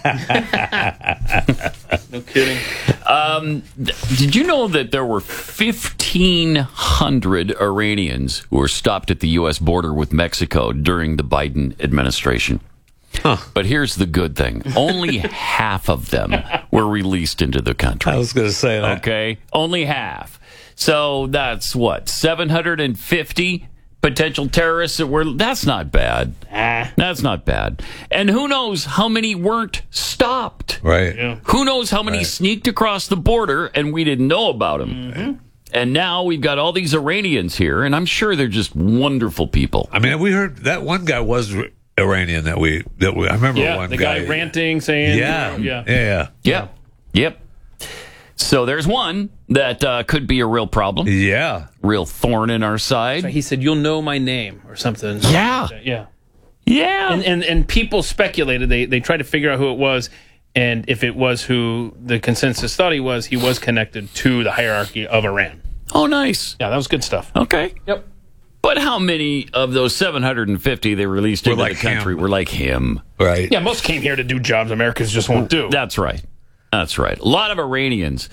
No kidding. Um, did you know that there were fifteen hundred Iranians who were stopped at the U S border with Mexico during the Biden administration? Huh. But here's the good thing. Only half of them were released into the country. I was going to say that. Okay? Only half. So that's what? seven hundred fifty potential terrorists that were... That's not bad. Ah. That's not bad. And who knows how many weren't stopped? Right. Yeah. Who knows how many right. sneaked across the border and we didn't know about them? Mm-hmm. And now we've got all these Iranians here, and I'm sure they're just wonderful people. I mean, we heard that one guy was Iranian that we... that we I remember yeah, one the guy... guy ranting, saying... Yeah. Yeah. Yeah. Yeah. Yep. Yep. So there's one that uh, could be a real problem. Yeah. Real thorn in our side. So he said, "You'll know my name," or something. Yeah. Yeah. Yeah. And, and and people speculated. They they tried to figure out who it was, and if it was who the consensus thought he was, he was connected to the hierarchy of Iran. Oh, nice. Yeah, that was good stuff. Okay. Yep. But how many of those seven hundred fifty they released into like the country him. were like him? Right. Yeah, most came here to do jobs Americans just won't do. That's right. That's right. A lot of Iranians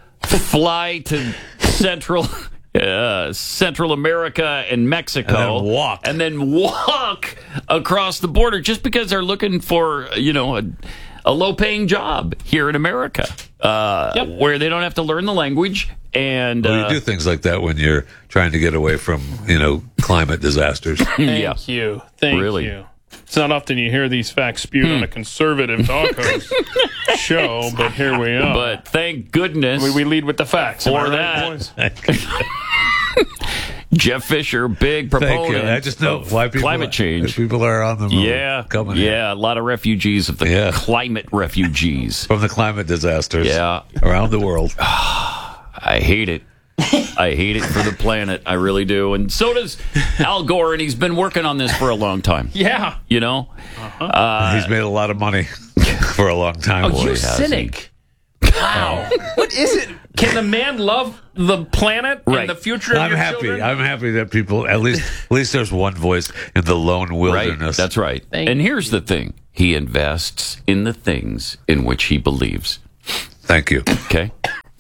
fly to Central uh, Central America and Mexico. And then walk. And then walk across the border just because they're looking for, you know, a, a low-paying job here in America, uh, Yep. where they don't have to learn the language. And Well, uh, you do things like that when you're trying to get away from, you know, climate disasters. Thank yeah. you. Thank Really? you. It's not often you hear these facts spewed on a conservative talk host show, but here we are. But thank goodness we, we lead with the facts. Am I for right, that. boys? Jeff Fisher, big Thank proponent you. I just know of why people, climate change. People are on the move. Yeah, coming yeah, in. a lot of refugees of the Yeah. climate refugees. From the climate disasters Yeah. around the world. I hate it. I hate it for the planet. I really do. And so does Al Gore, and he's been working on this for a long time. Yeah. You know? Uh-huh. Uh, He's made a lot of money for a long time. Oh, Boy, you has cynic. Wow. What is it? Can the man love the planet Right. and the future of I'm your happy. children? I'm happy that people at least at least there's one voice in the lone right. wilderness. That's right. Thank and here's the thing. He invests in the things in which he believes. Thank you. Okay?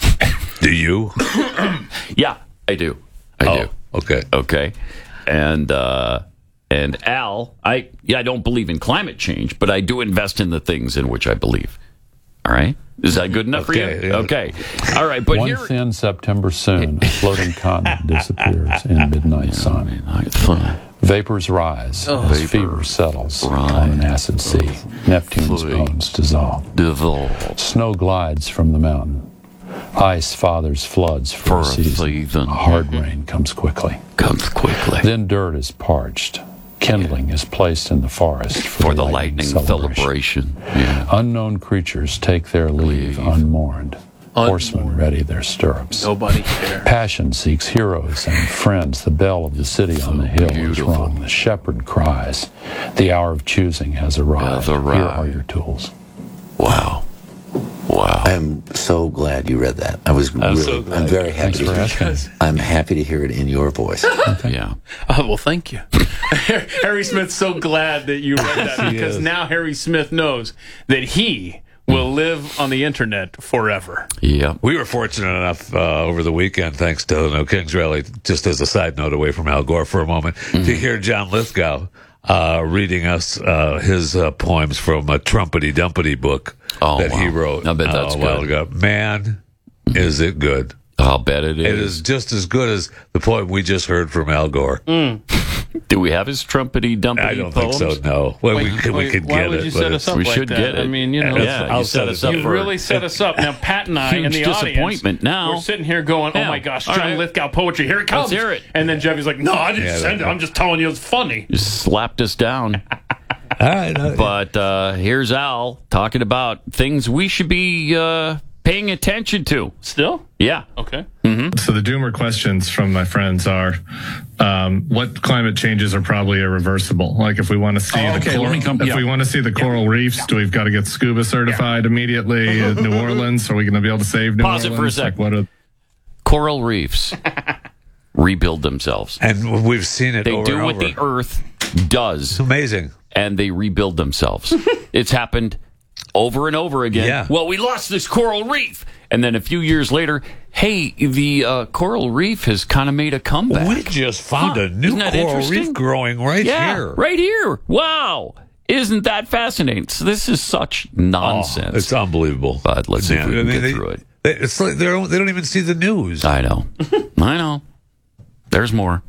Do you? Yeah, I do. I oh, do. okay. Okay. And uh and Al, I yeah, I don't believe in climate change, but I do invest in the things in which I believe. All right? Is that good enough Okay, for you? yeah. Okay. All right, but One here thin September soon, a floating continent disappears in midnight sun. Vapors rise as fever settles on an acid sea. Neptune's bones dissolve. Dissolve. Snow glides from the mountain. Ice fathers floods for, For a a season. season. A hard rain comes quickly. Comes quickly. Then dirt is parched. Kindling is placed in the forest for, For the lightning celebration. Yeah. Unknown creatures take their leave unmourned. Horsemen ready their stirrups. Nobody cares. Passion seeks heroes and friends. The bell of the city on the hill beautiful. is rung. The shepherd cries. The hour of choosing has arrived. Has arrived. Here are your tools. Wow. Wow. I'm so glad you read that. I was I'm really, so glad. I'm very happy Thanks to for hear asking. I'm happy to hear it in your voice. Yeah. Oh, well, thank you. Harry Smith's so glad that you read that because now Harry Smith knows that he will live on the internet forever. Yeah. We were fortunate enough uh, over the weekend, thanks to No Kings Rally, just as a side note away from Al Gore for a moment, Mm-hmm. to hear John Lithgow uh, reading us uh, his uh, poems from a Trumpety Dumpety book Oh, that he wow. wrote I bet that's uh, a while good. ago. Man, is it good. I'll bet it is. It is just as good as the poem we just heard from Al Gore. Do we have his trumpety dumpety I don't poems? think so, no. Well, we, Wait, could, we wait, could why get would it. you but set it's- us up we like should that? get it. I mean, you know, Yeah, I'll you set set us it up up. you for really set us up. Now, Pat and I Huge in the audience, disappointment now. we're sitting here going, oh Yeah. my gosh, All John right. Lithgow poetry, here it comes. Let's hear it. And then Jeffy's like, no, I didn't Yeah, send it. that- I'm just telling you it's funny. You slapped us down. All right. uh, But uh, here's Al talking about things we should be uh, paying attention to. Still? Yeah. Okay. So the doomer questions from my friends are, um, what climate changes are probably irreversible? Like if we want to see Oh, the okay, coral, let me come- if yeah. we want to see the coral reefs, do we've got to get scuba certified immediately at New Orleans? Are we going to be able to save New Pause it Orleans? for a sec. Like what are, Coral reefs rebuild themselves. And we've seen it They over do and what over. the Earth does, It's amazing. and they rebuild themselves. It's happened over and over again. Yeah. Well, we lost this coral reef. And then a few years later, hey, the uh, coral reef has kind of made a comeback. We just found Huh. a new Isn't that coral interesting? reef growing right yeah, here. right here. Wow. Isn't that fascinating? So this is such nonsense. Oh, it's unbelievable. But let's see if we Yeah, can I mean, get they- through it. they- It's like they don't, they don't even see the news. I know. I know. There's more.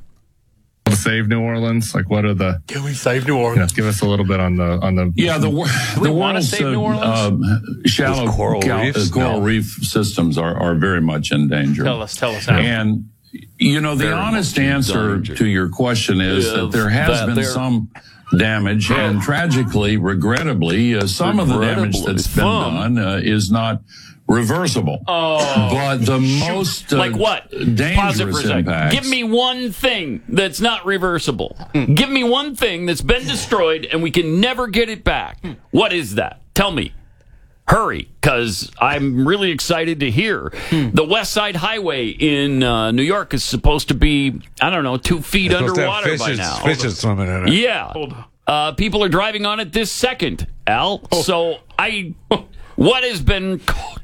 to save New Orleans? Like what are the? Can we save New You know, Orleans? give us a little bit on the on the. Yeah, the wor- we the wanna world's save uh, New Orleans? um, shallow Those coral cal- reefs? uh, coral No. reef systems are, are very much in danger. Tell us, tell us how. And you know, the Very honest much in answer danger. to your question is Yeah, that there has that been there- some damage, and tragically, regrettably, uh, some of the damage Regrettably, that's been some. done uh, is not reversible. Oh, but the most uh, Like what? Pause it for a dangerous second. impacts. Give me one thing that's not reversible. Give me one thing that's been destroyed and we can never get it back. What is that? Tell me. Hurry, because I'm really excited to hear. The West Side Highway in uh, New York is supposed to be, I don't know, two feet It's supposed to have underwater by fishes, now. fishes swimming in it. Yeah. Hold on. Uh, people are driving on it this second, Al. Oh. So I, what has been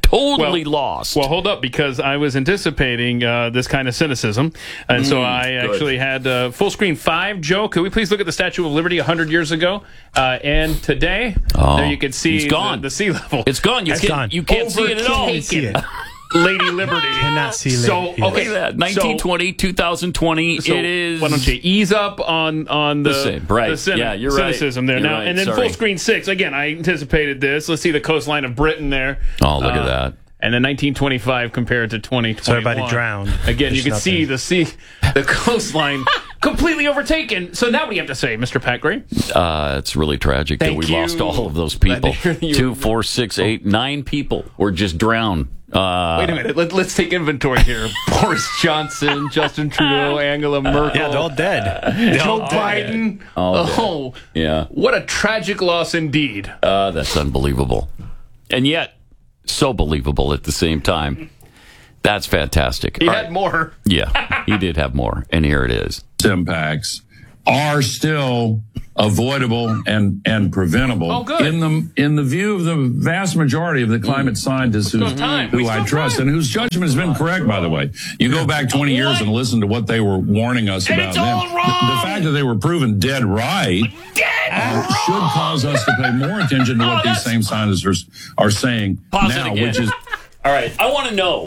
totally well, lost. Well, hold up, because I was anticipating uh, this kind of cynicism, and Mm, so I good. actually had uh, full screen five. Joe, could we please look at the Statue of Liberty one hundred years ago uh, and today? Oh, there you can see it's gone. The, the sea level. It's gone. You It's can't, gone. You can't see it at all. Overtaken. Lady Liberty. Cannot see So, Liberty. okay, Look at that. nineteen twenty, two thousand twenty. So it is. why don't you ease up on on the, The same, right. the cyni- Yeah, you're right. cynicism there You're now, right. and then Sorry. full screen six again. I anticipated this. Let's see the coastline of Britain there. Oh, look Uh, at that. And then nineteen twenty-five compared to twenty twenty-one. So everybody drowned. Again, you There's can see nothing. the sea, the coastline completely overtaken. So now what do you have to say, Mister Pat Gray? Uh, it's really tragic that Thank we you. lost all of those Glad people. to hear you. Two, four, six, eight, nine people were just drowned. Uh, Wait a minute. Let, let's take inventory here. Boris Johnson, Justin Trudeau, Angela Merkel. Yeah, they're all dead. Joe Biden. All dead. Oh, Yeah. what a tragic loss indeed. Uh, that's unbelievable. And yet, so believable at the same time. That's fantastic. He All had right. more. Yeah, he did have more. And here it is. impacts are still avoidable and and preventable Oh, good. in the in the view of the vast majority of the climate scientists who, time. We who still I trust time. and whose judgment has been correct, by the way. You go back twenty years and listen to what they were warning us And about it's then. all The, wrong. the fact that they were proven dead right Dead uh, should cause us to pay more attention to Oh, what these that's- same scientists are, are saying Pause it now, again. which is All right, I want to know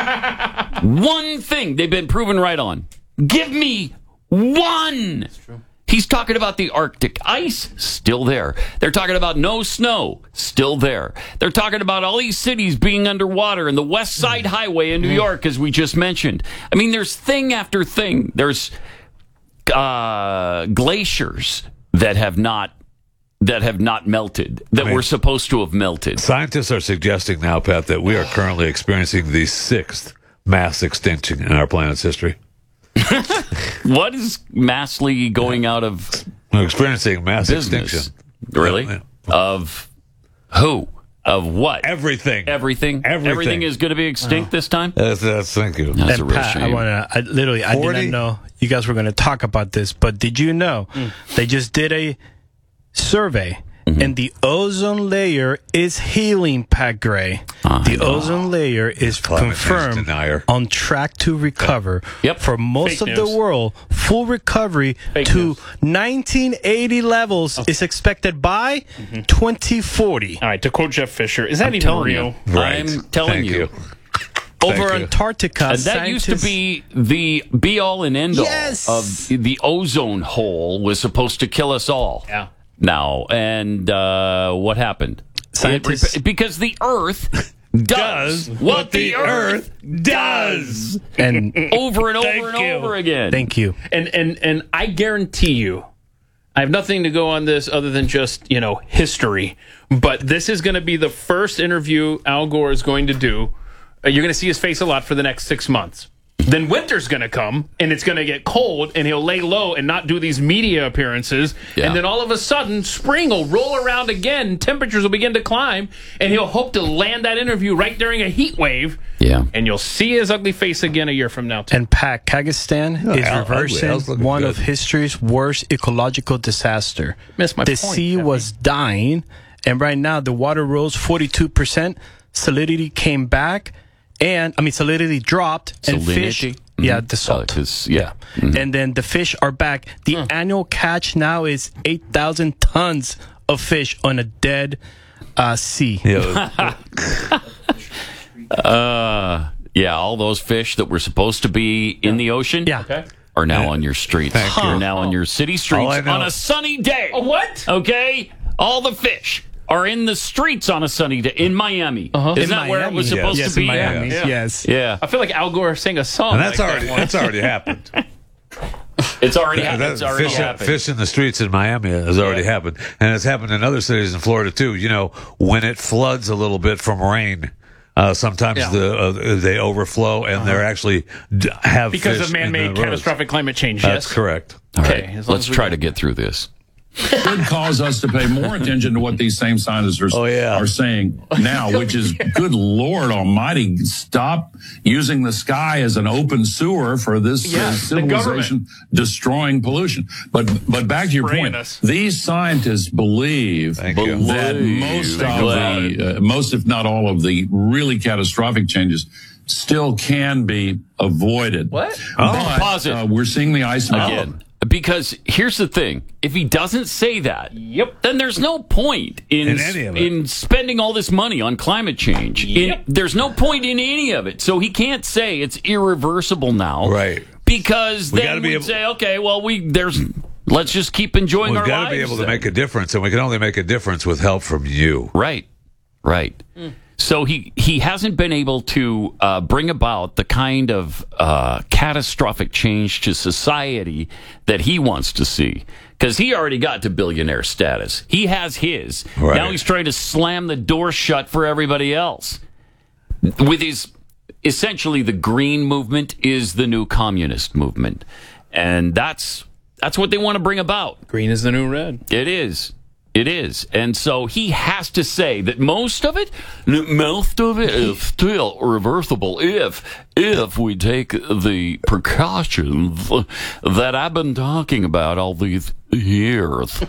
one thing they've been proven right on. Give me one. He's talking about the Arctic ice, still there. They're talking about no snow, still there. They're talking about all these cities being underwater and the West Side Highway in New York, as we just mentioned. I mean, there's thing after thing. There's uh, glaciers that have not that have not melted, that I mean, were supposed to have melted. Scientists are suggesting now, Pat, that we are currently experiencing the sixth mass extinction in our planet's history. What is massively going out of We're experiencing mass business? extinction. Really? Yeah. Of who? Of what? Everything. Everything. Everything. Everything is going to be extinct this time. That's, that's, thank you. That's a And real Pat, I shame. want to. I, literally, I did forty? not know you guys were going to talk about this, but did you know they just did a survey, and the ozone layer is healing, Pat Gray. I the know. ozone layer is Climate change confirmed denier. on track to recover. Yep. For most Fake of news. the world, full recovery Fake to news. nineteen eighty levels is expected by twenty forty. All right, to quote Jeff Fisher, is that I'm even telling real? you. Right. I'm telling Thank you. you. Over Thank you. Antarctica, And that used to scientists- be the be all and end all Yes. of the ozone hole was supposed to kill us all. Yeah. Now, and uh, what happened? Scientists- It- because the Earth does, what the Earth does and over and over Thank and you. over again. thank you. And and and I guarantee you, I have nothing to go on this other than just, you know, history. But this is going to be the first interview Al Gore is going to do. Uh, you're going to see his face a lot for the next six months. Then winter's going to come, and it's going to get cold, and he'll lay low and not do these media appearances. Yeah. And then all of a sudden, spring will roll around again, temperatures will begin to climb, and he'll hope to land that interview right during a heat wave. Yeah. And you'll see his ugly face again a year from now, too. And Pat, Kazakhstan is Al- ugly. reversing Al's looking one good. of history's worst ecological disaster. Missed my the point, sea Jeffy. was dying, and right now the water rose forty-two percent. Salinity came back, and I mean salinity dropped, and fish. Salinity? Yeah, Mhm. the salt. Uh, 'cause- yeah. Mhm. And then the fish are back. The annual catch now is eight thousand tons of fish on a dead uh, sea. Yeah, Uh, yeah, all those fish that were supposed to be in the ocean Yeah. Okay. are now on your streets. Thank you. Are now on your city All streets I know- on a sunny day. Oh, what? Okay? All the fish are in the streets on a sunny day in Miami. Uh-huh. Isn't In that where it was Miami. supposed yes, to be? in Miami. Yeah. Yes. Yeah. I feel like Al Gore sang a song. and that's like already that once. that's already happened. It's already That- happened. It's already fish, happened. fish in the streets in Miami has already Yeah. happened, and it's happened in other cities in Florida too. You know, when it floods a little bit from rain, uh, sometimes Yeah. the uh, they overflow and they're actually d- have Because fish of in man-made the roads. catastrophic climate change, That's yes? correct. All Okay, right, as long let's as we try can- to get through this. could cause us to pay more attention to what these same scientists are, oh, yeah. are saying now, which is, good Lord Almighty, stop using the sky as an open sewer for this Yeah, uh, the civilization destroying pollution. But but back to your Spraying point, us. these scientists believe Thank you. that most of the, uh, most if not all of the really catastrophic changes still can be avoided. What? But, Pause it. Uh, we're seeing the ice melt. Again. Because here's the thing. If he doesn't say that, Yep. then there's no point in, In any of it. in spending all this money on climate change. In- Yep. there's no point in any of it. So he can't say it's irreversible now. Right. Because We then gotta be we'd able- say, okay, well, we there's let's just keep enjoying We've our got lives. to be able to then. make a difference, and we can only make a difference with help from you. Right, right. So he, he hasn't been able to uh, bring about the kind of uh, catastrophic change to society that he wants to see. Because he already got to billionaire status. He has his. Right. Now he's trying to slam the door shut for everybody else. With his, essentially, the green movement is the new communist movement. And that's that's what they want to bring about. Green is the new red. It is. It is. And so he has to say that most of it, most of it is still reversible if, if we take the precautions that I've been talking about all these years.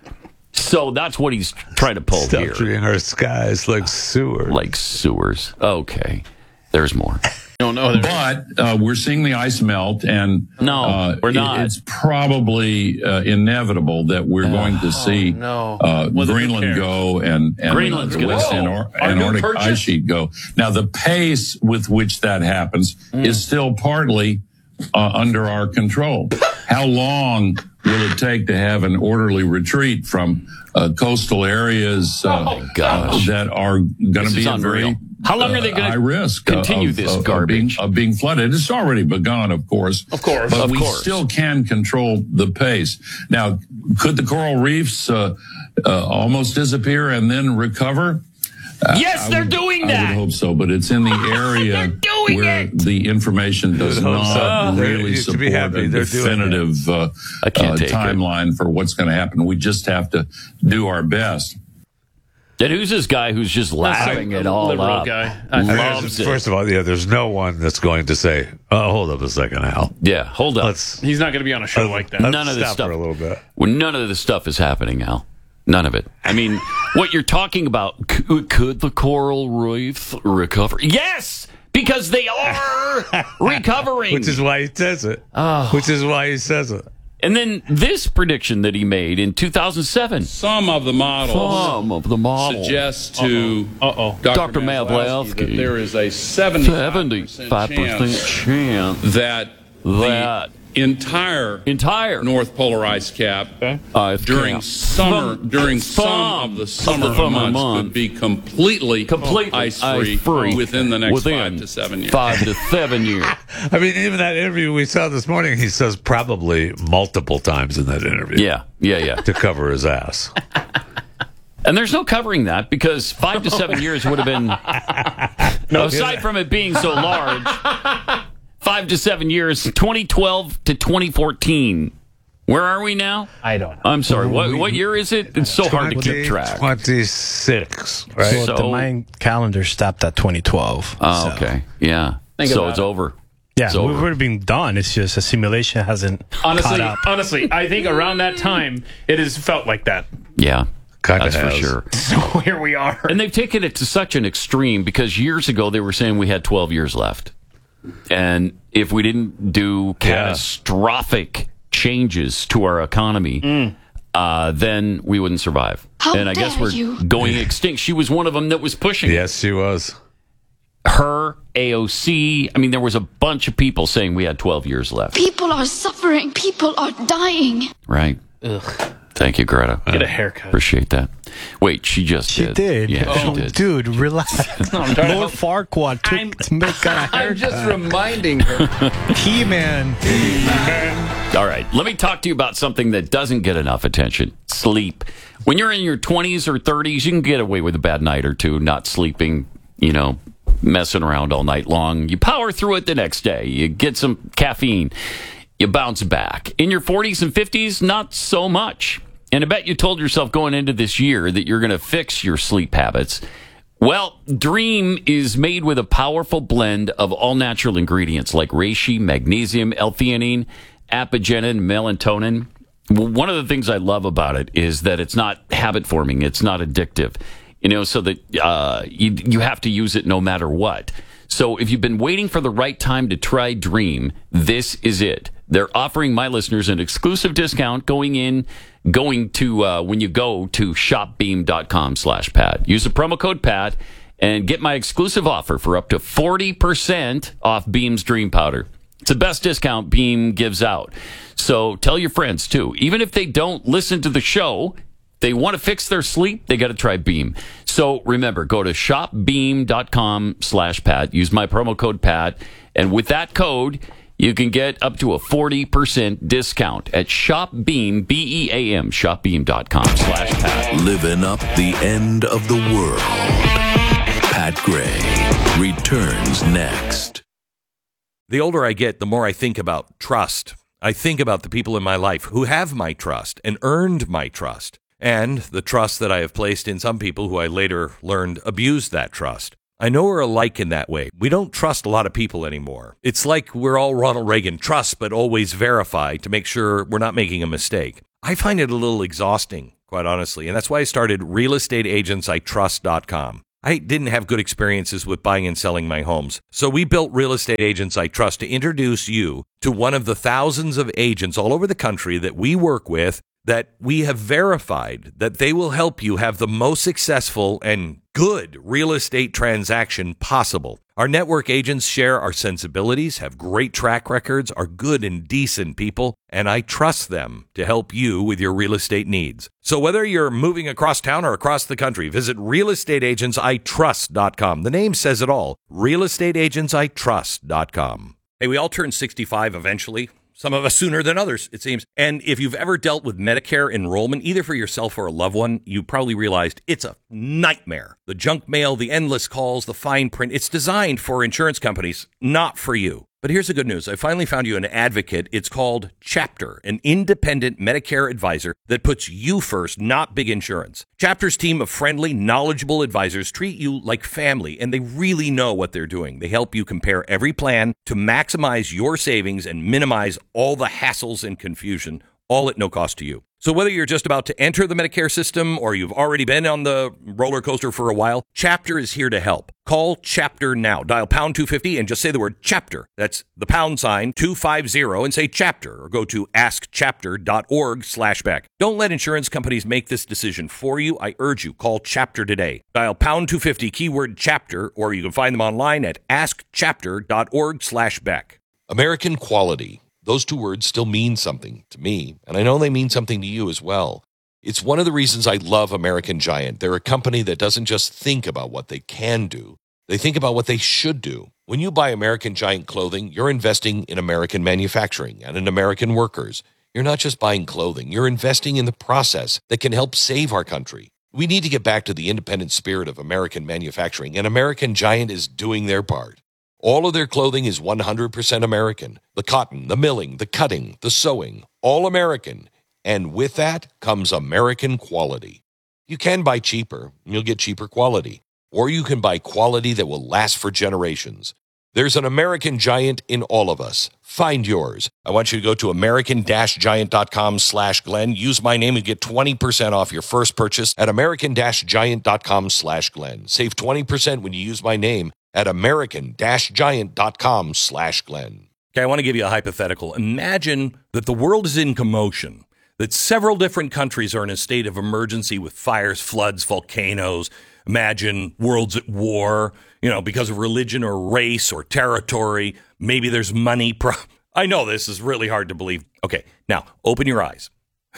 So that's what he's trying to pull Stop here. treating our skies like sewers. Like sewers. Okay. There's more. No, no. But uh, we're seeing the ice melt, and No, uh, we're it- not. it's probably uh, inevitable that we're going to see no. uh, Well, then who Greenland cares? go and, and Greenland's the gonna West go. Antar- Our new Antarctic purchase? ice sheet go. Now, the pace with which that happens is still partly uh, under our control. How long will it take to have an orderly retreat from uh, coastal areas uh, Oh, gosh. uh, that are going This to be is a very unreal. How long are they uh, gonna high risk continue of, this of, garbage? Of being, of being flooded? It's already begun, of course. Of course. But Of we course. still can control the pace. Now, could the coral reefs uh, uh, almost disappear and then recover? Yes, I they're would- doing I that. would hope so, but it's in the area They're doing where it. the information does I would hope not so. really You should support be happy a they're doing it. definitive uh, I can't uh, take it. timeline for what's going to happen. We just have to do our best. And who's this guy who's just laughing some it all liberal up? guy. I mean, Loves it. first of all, yeah, there's no one that's going to say, "Oh, hold up a second, Al. Yeah, hold up. Let's He's not going to be on a show let's- like that. let's None of this stop stuff. for a little bit." Well, none of this stuff is happening, Al. None of it. I mean, what you're talking about, c- could the coral reef recover? Yes, because they are recovering. Which is why he says it. Oh. Which is why he says it. And then this prediction that he made in two thousand seven. Some of the models Some of the models suggest to Uh-oh. Doctor Doctor Maslowski that Maslowski there is a seventy-five seventy-five percent percent chance that that the entire entire North Polar ice cap ice during cap. summer Some- during some some of the of summer, the summer months months could be completely, completely ice-free, ice-free within the next within five to seven years. Five to seven years. I mean, even that interview we saw this morning, he says probably multiple times in that interview. Yeah, yeah, yeah. To cover his ass. And there's no covering that because five to seven years would have been, aside from it being so large, five to seven years, twenty twelve to twenty fourteen. Where are we now? I don't know. I'm sorry. What what year is it? It's so hard to keep track. twenty-six, right? So, So- the Mayan calendar stopped at twenty twelve. Oh, so- okay. Yeah. Think so about it's it. over. Yeah, It's we over. would have been done. It's just a simulation hasn't Honestly, caught up. honestly, I think around that time it has felt like that. Yeah. Kinda That's for has. sure. So here we are. And they've taken it to such an extreme because years ago they were saying we had twelve years left. And if we didn't do catastrophic changes to our economy, uh, then we wouldn't survive. How and I guess dare we're you. going extinct. She was one of them that was pushing it. Yes, she was. Her, A O C. I mean, there was a bunch of people saying we had twelve years left. People are suffering. People are dying. Right? Ugh. Thank you, Greta. Get a haircut. Appreciate that. Wait, she just She did. did. Yeah, Oh, she did. Dude, relax. No, I'm trying to Lord Farquaad took to make a I'm haircut. just reminding her. He-Man. All right, let me talk to you about something that doesn't get enough attention. Sleep. When you're in your twenties or thirties, you can get away with a bad night or two, not sleeping, you know, messing around all night long. You power through it the next day. You get some caffeine. You bounce back. In your forties and fifties, not so much. And I bet you told yourself going into this year that you're going to fix your sleep habits. Well, Dream is made with a powerful blend of all-natural ingredients like reishi, magnesium, L-theanine, apigenin, melatonin. One of the things I love about it is that it's not habit-forming. It's not addictive. You know, so that uh, you, you have to use it no matter what. So if you've been waiting for the right time to try Dream, this is it. They're offering my listeners an exclusive discount going in, going to, uh, when you go to shopbeam.com slash Pat. Use the promo code Pat and get my exclusive offer for up to forty percent off Beam's Dream Powder. It's the best discount Beam gives out. So tell your friends, too. Even if they don't listen to the show, they want to fix their sleep, they got to try Beam. So remember, go to shopbeam.com slash Pat. Use my promo code Pat. And with that code, you can get up to a forty percent discount at ShopBeam, B E A M, shopbeam.com slash Pat. Living up the end of the world. Pat Gray returns next. The older I get, the more I think about trust. I think about the people in my life who have my trust and earned my trust, and the trust that I have placed in some people who I later learned abused that trust. I know we're alike in that way. We don't trust a lot of people anymore. It's like we're all Ronald Reagan, trust but always verify to make sure we're not making a mistake. I find it a little exhausting, quite honestly, and that's why I started real estate agents I trust dot com. I didn't have good experiences with buying and selling my homes. So we built Real Estate Agents I Trust to introduce you to one of the thousands of agents all over the country that we work with that we have verified that they will help you have the most successful and good real estate transaction possible. Our network agents share our sensibilities, have great track records, are good and decent people, and I trust them to help you with your real estate needs. So whether you're moving across town or across the country, visit real estate agents I trust dot com. The name says it all, real estate agents I trust dot com. Hey, we all turn sixty-five eventually. Some of us sooner than others, it seems. And if you've ever dealt with Medicare enrollment, either for yourself or a loved one, you probably realized it's a nightmare. The junk mail, the endless calls, the fine print, it's designed for insurance companies, not for you. But here's the good news. I finally found you an advocate. It's called Chapter, an independent Medicare advisor that puts you first, not big insurance. Chapter's team of friendly, knowledgeable advisors treat you like family, and they really know what they're doing. They help you compare every plan to maximize your savings and minimize all the hassles and confusion, all at no cost to you. So whether you're just about to enter the Medicare system or you've already been on the roller coaster for a while, Chapter is here to help. Call Chapter now. Dial pound two fifty and just say the word Chapter. That's the pound sign two fifty and say Chapter, or go to askchapter.org slash back. Don't let insurance companies make this decision for you. I urge you, call Chapter today. Dial pound two fifty, keyword Chapter, or you can find them online at askchapter.org slash back. American quality. Those two words still mean something to me, and I know they mean something to you as well. It's one of the reasons I love American Giant. They're a company that doesn't just think about what they can do. They think about what they should do. When you buy American Giant clothing, you're investing in American manufacturing and in American workers. You're not just buying clothing. You're investing in the process that can help save our country. We need to get back to the independent spirit of American manufacturing, and American Giant is doing their part. All of their clothing is one hundred percent American. The cotton, the milling, the cutting, the sewing, all American. And with that comes American quality. You can buy cheaper, and you'll get cheaper quality. Or you can buy quality that will last for generations. There's an American Giant in all of us. Find yours. I want you to go to american-giant.com slash Glenn. Use my name and get twenty percent off your first purchase at american-giant.com slash Glenn. Save twenty percent when you use my name at american-giant.com slash Glenn. Okay, I want to give you a hypothetical. Imagine that the world is in commotion, that several different countries are in a state of emergency with fires, floods, volcanoes. Imagine world's at war, you know, because of religion or race or territory. Maybe there's money. Pro- I know this is really hard to believe. Okay, now open your eyes.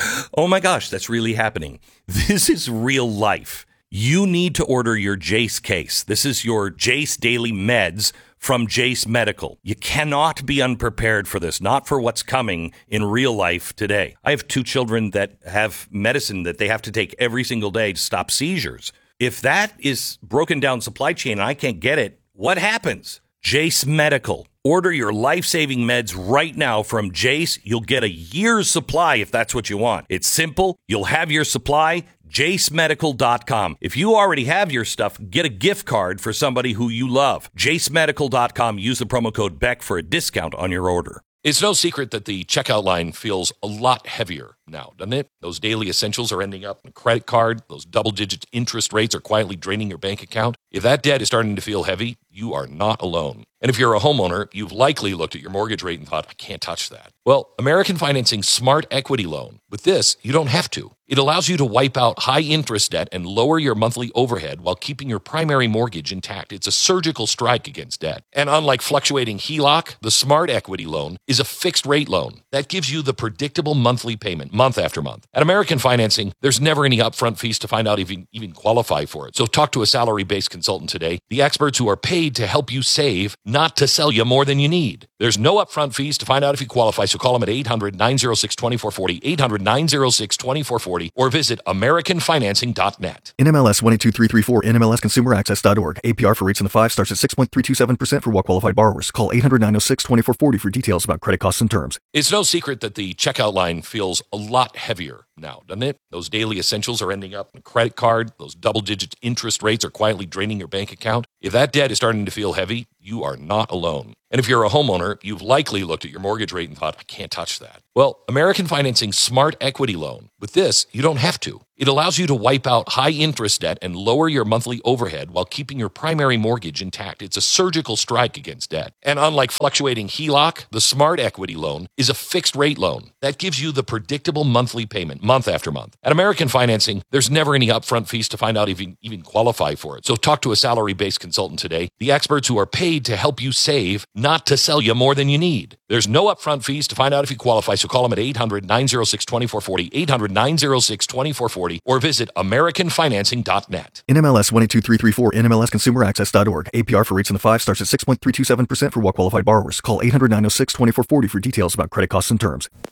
Oh my gosh, that's really happening. This is real life. You need to order your Jace case. This is your Jace Daily Meds from Jace Medical. You cannot be unprepared for this, not for what's coming in real life today. I have two children that have medicine that they have to take every single day to stop seizures. If that is broken down supply chain and I can't get it, what happens? Jace Medical. Order your life-saving meds right now from Jace. You'll get a year's supply if that's what you want. It's simple. You'll have your supply. Jace Medical dot com. If you already have your stuff, get a gift card for somebody who you love. Jace Medical dot com. Use the promo code Beck for a discount on your order. It's no secret that the checkout line feels a lot heavier now, doesn't it? Those daily essentials are ending up in a credit card. Those double-digit interest rates are quietly draining your bank account. If that debt is starting to feel heavy, you are not alone. And if you're a homeowner, you've likely looked at your mortgage rate and thought, I can't touch that. Well, American Financing Smart Equity Loan. With this, you don't have to. It allows you to wipe out high-interest debt and lower your monthly overhead while keeping your primary mortgage intact. It's a surgical strike against debt. And unlike fluctuating H E L O C, the Smart Equity Loan is a fixed-rate loan that gives you the predictable monthly payment month after month. At American Financing, there's never any upfront fees to find out if you even qualify for it. So talk to a salary-based consultant today, the experts who are paid to help you save, not to sell you more than you need. There's no upfront fees to find out if you qualify, so call them at eight hundred, nine oh six, two four four oh, eight hundred, nine oh six, two four four oh, or visit American Financing dot net. N M L S one two three three four, N M L S consumer access dot org. A P R for rates in the five starts at six point three two seven percent for well-qualified borrowers. Call eight hundred, nine oh six, two four four oh for details about credit costs and terms. It's no secret that the checkout line feels a lot heavier now, doesn't it? Those daily essentials are ending up in a credit card. Those double-digit interest rates are quietly draining your bank account. If that debt is starting to feel heavy, you are not alone. And if you're a homeowner, you've likely looked at your mortgage rate and thought, I can't touch that. Well, American Financing Smart Equity Loan. With this, you don't have to. It allows you to wipe out high-interest debt and lower your monthly overhead while keeping your primary mortgage intact. It's a surgical strike against debt. And unlike fluctuating H E L O C, the Smart Equity Loan is a fixed-rate loan that gives you the predictable monthly payment month after month. At American Financing, there's never any upfront fees to find out if you even qualify for it. So talk to a salary-based consultant today, the experts who are paid to help you save, not to sell you more than you need. There's no upfront fees to find out if you qualify, so call them at eight hundred, nine oh six, two four four oh, eight hundred, nine oh six, two four four oh, or visit American Financing dot net. N M L S one two three three four, N M L S consumer access dot org. A P R for rates in the five starts at six point three two seven percent for well-qualified borrowers. Call eight hundred, nine oh six, two four four oh for details about credit costs and terms.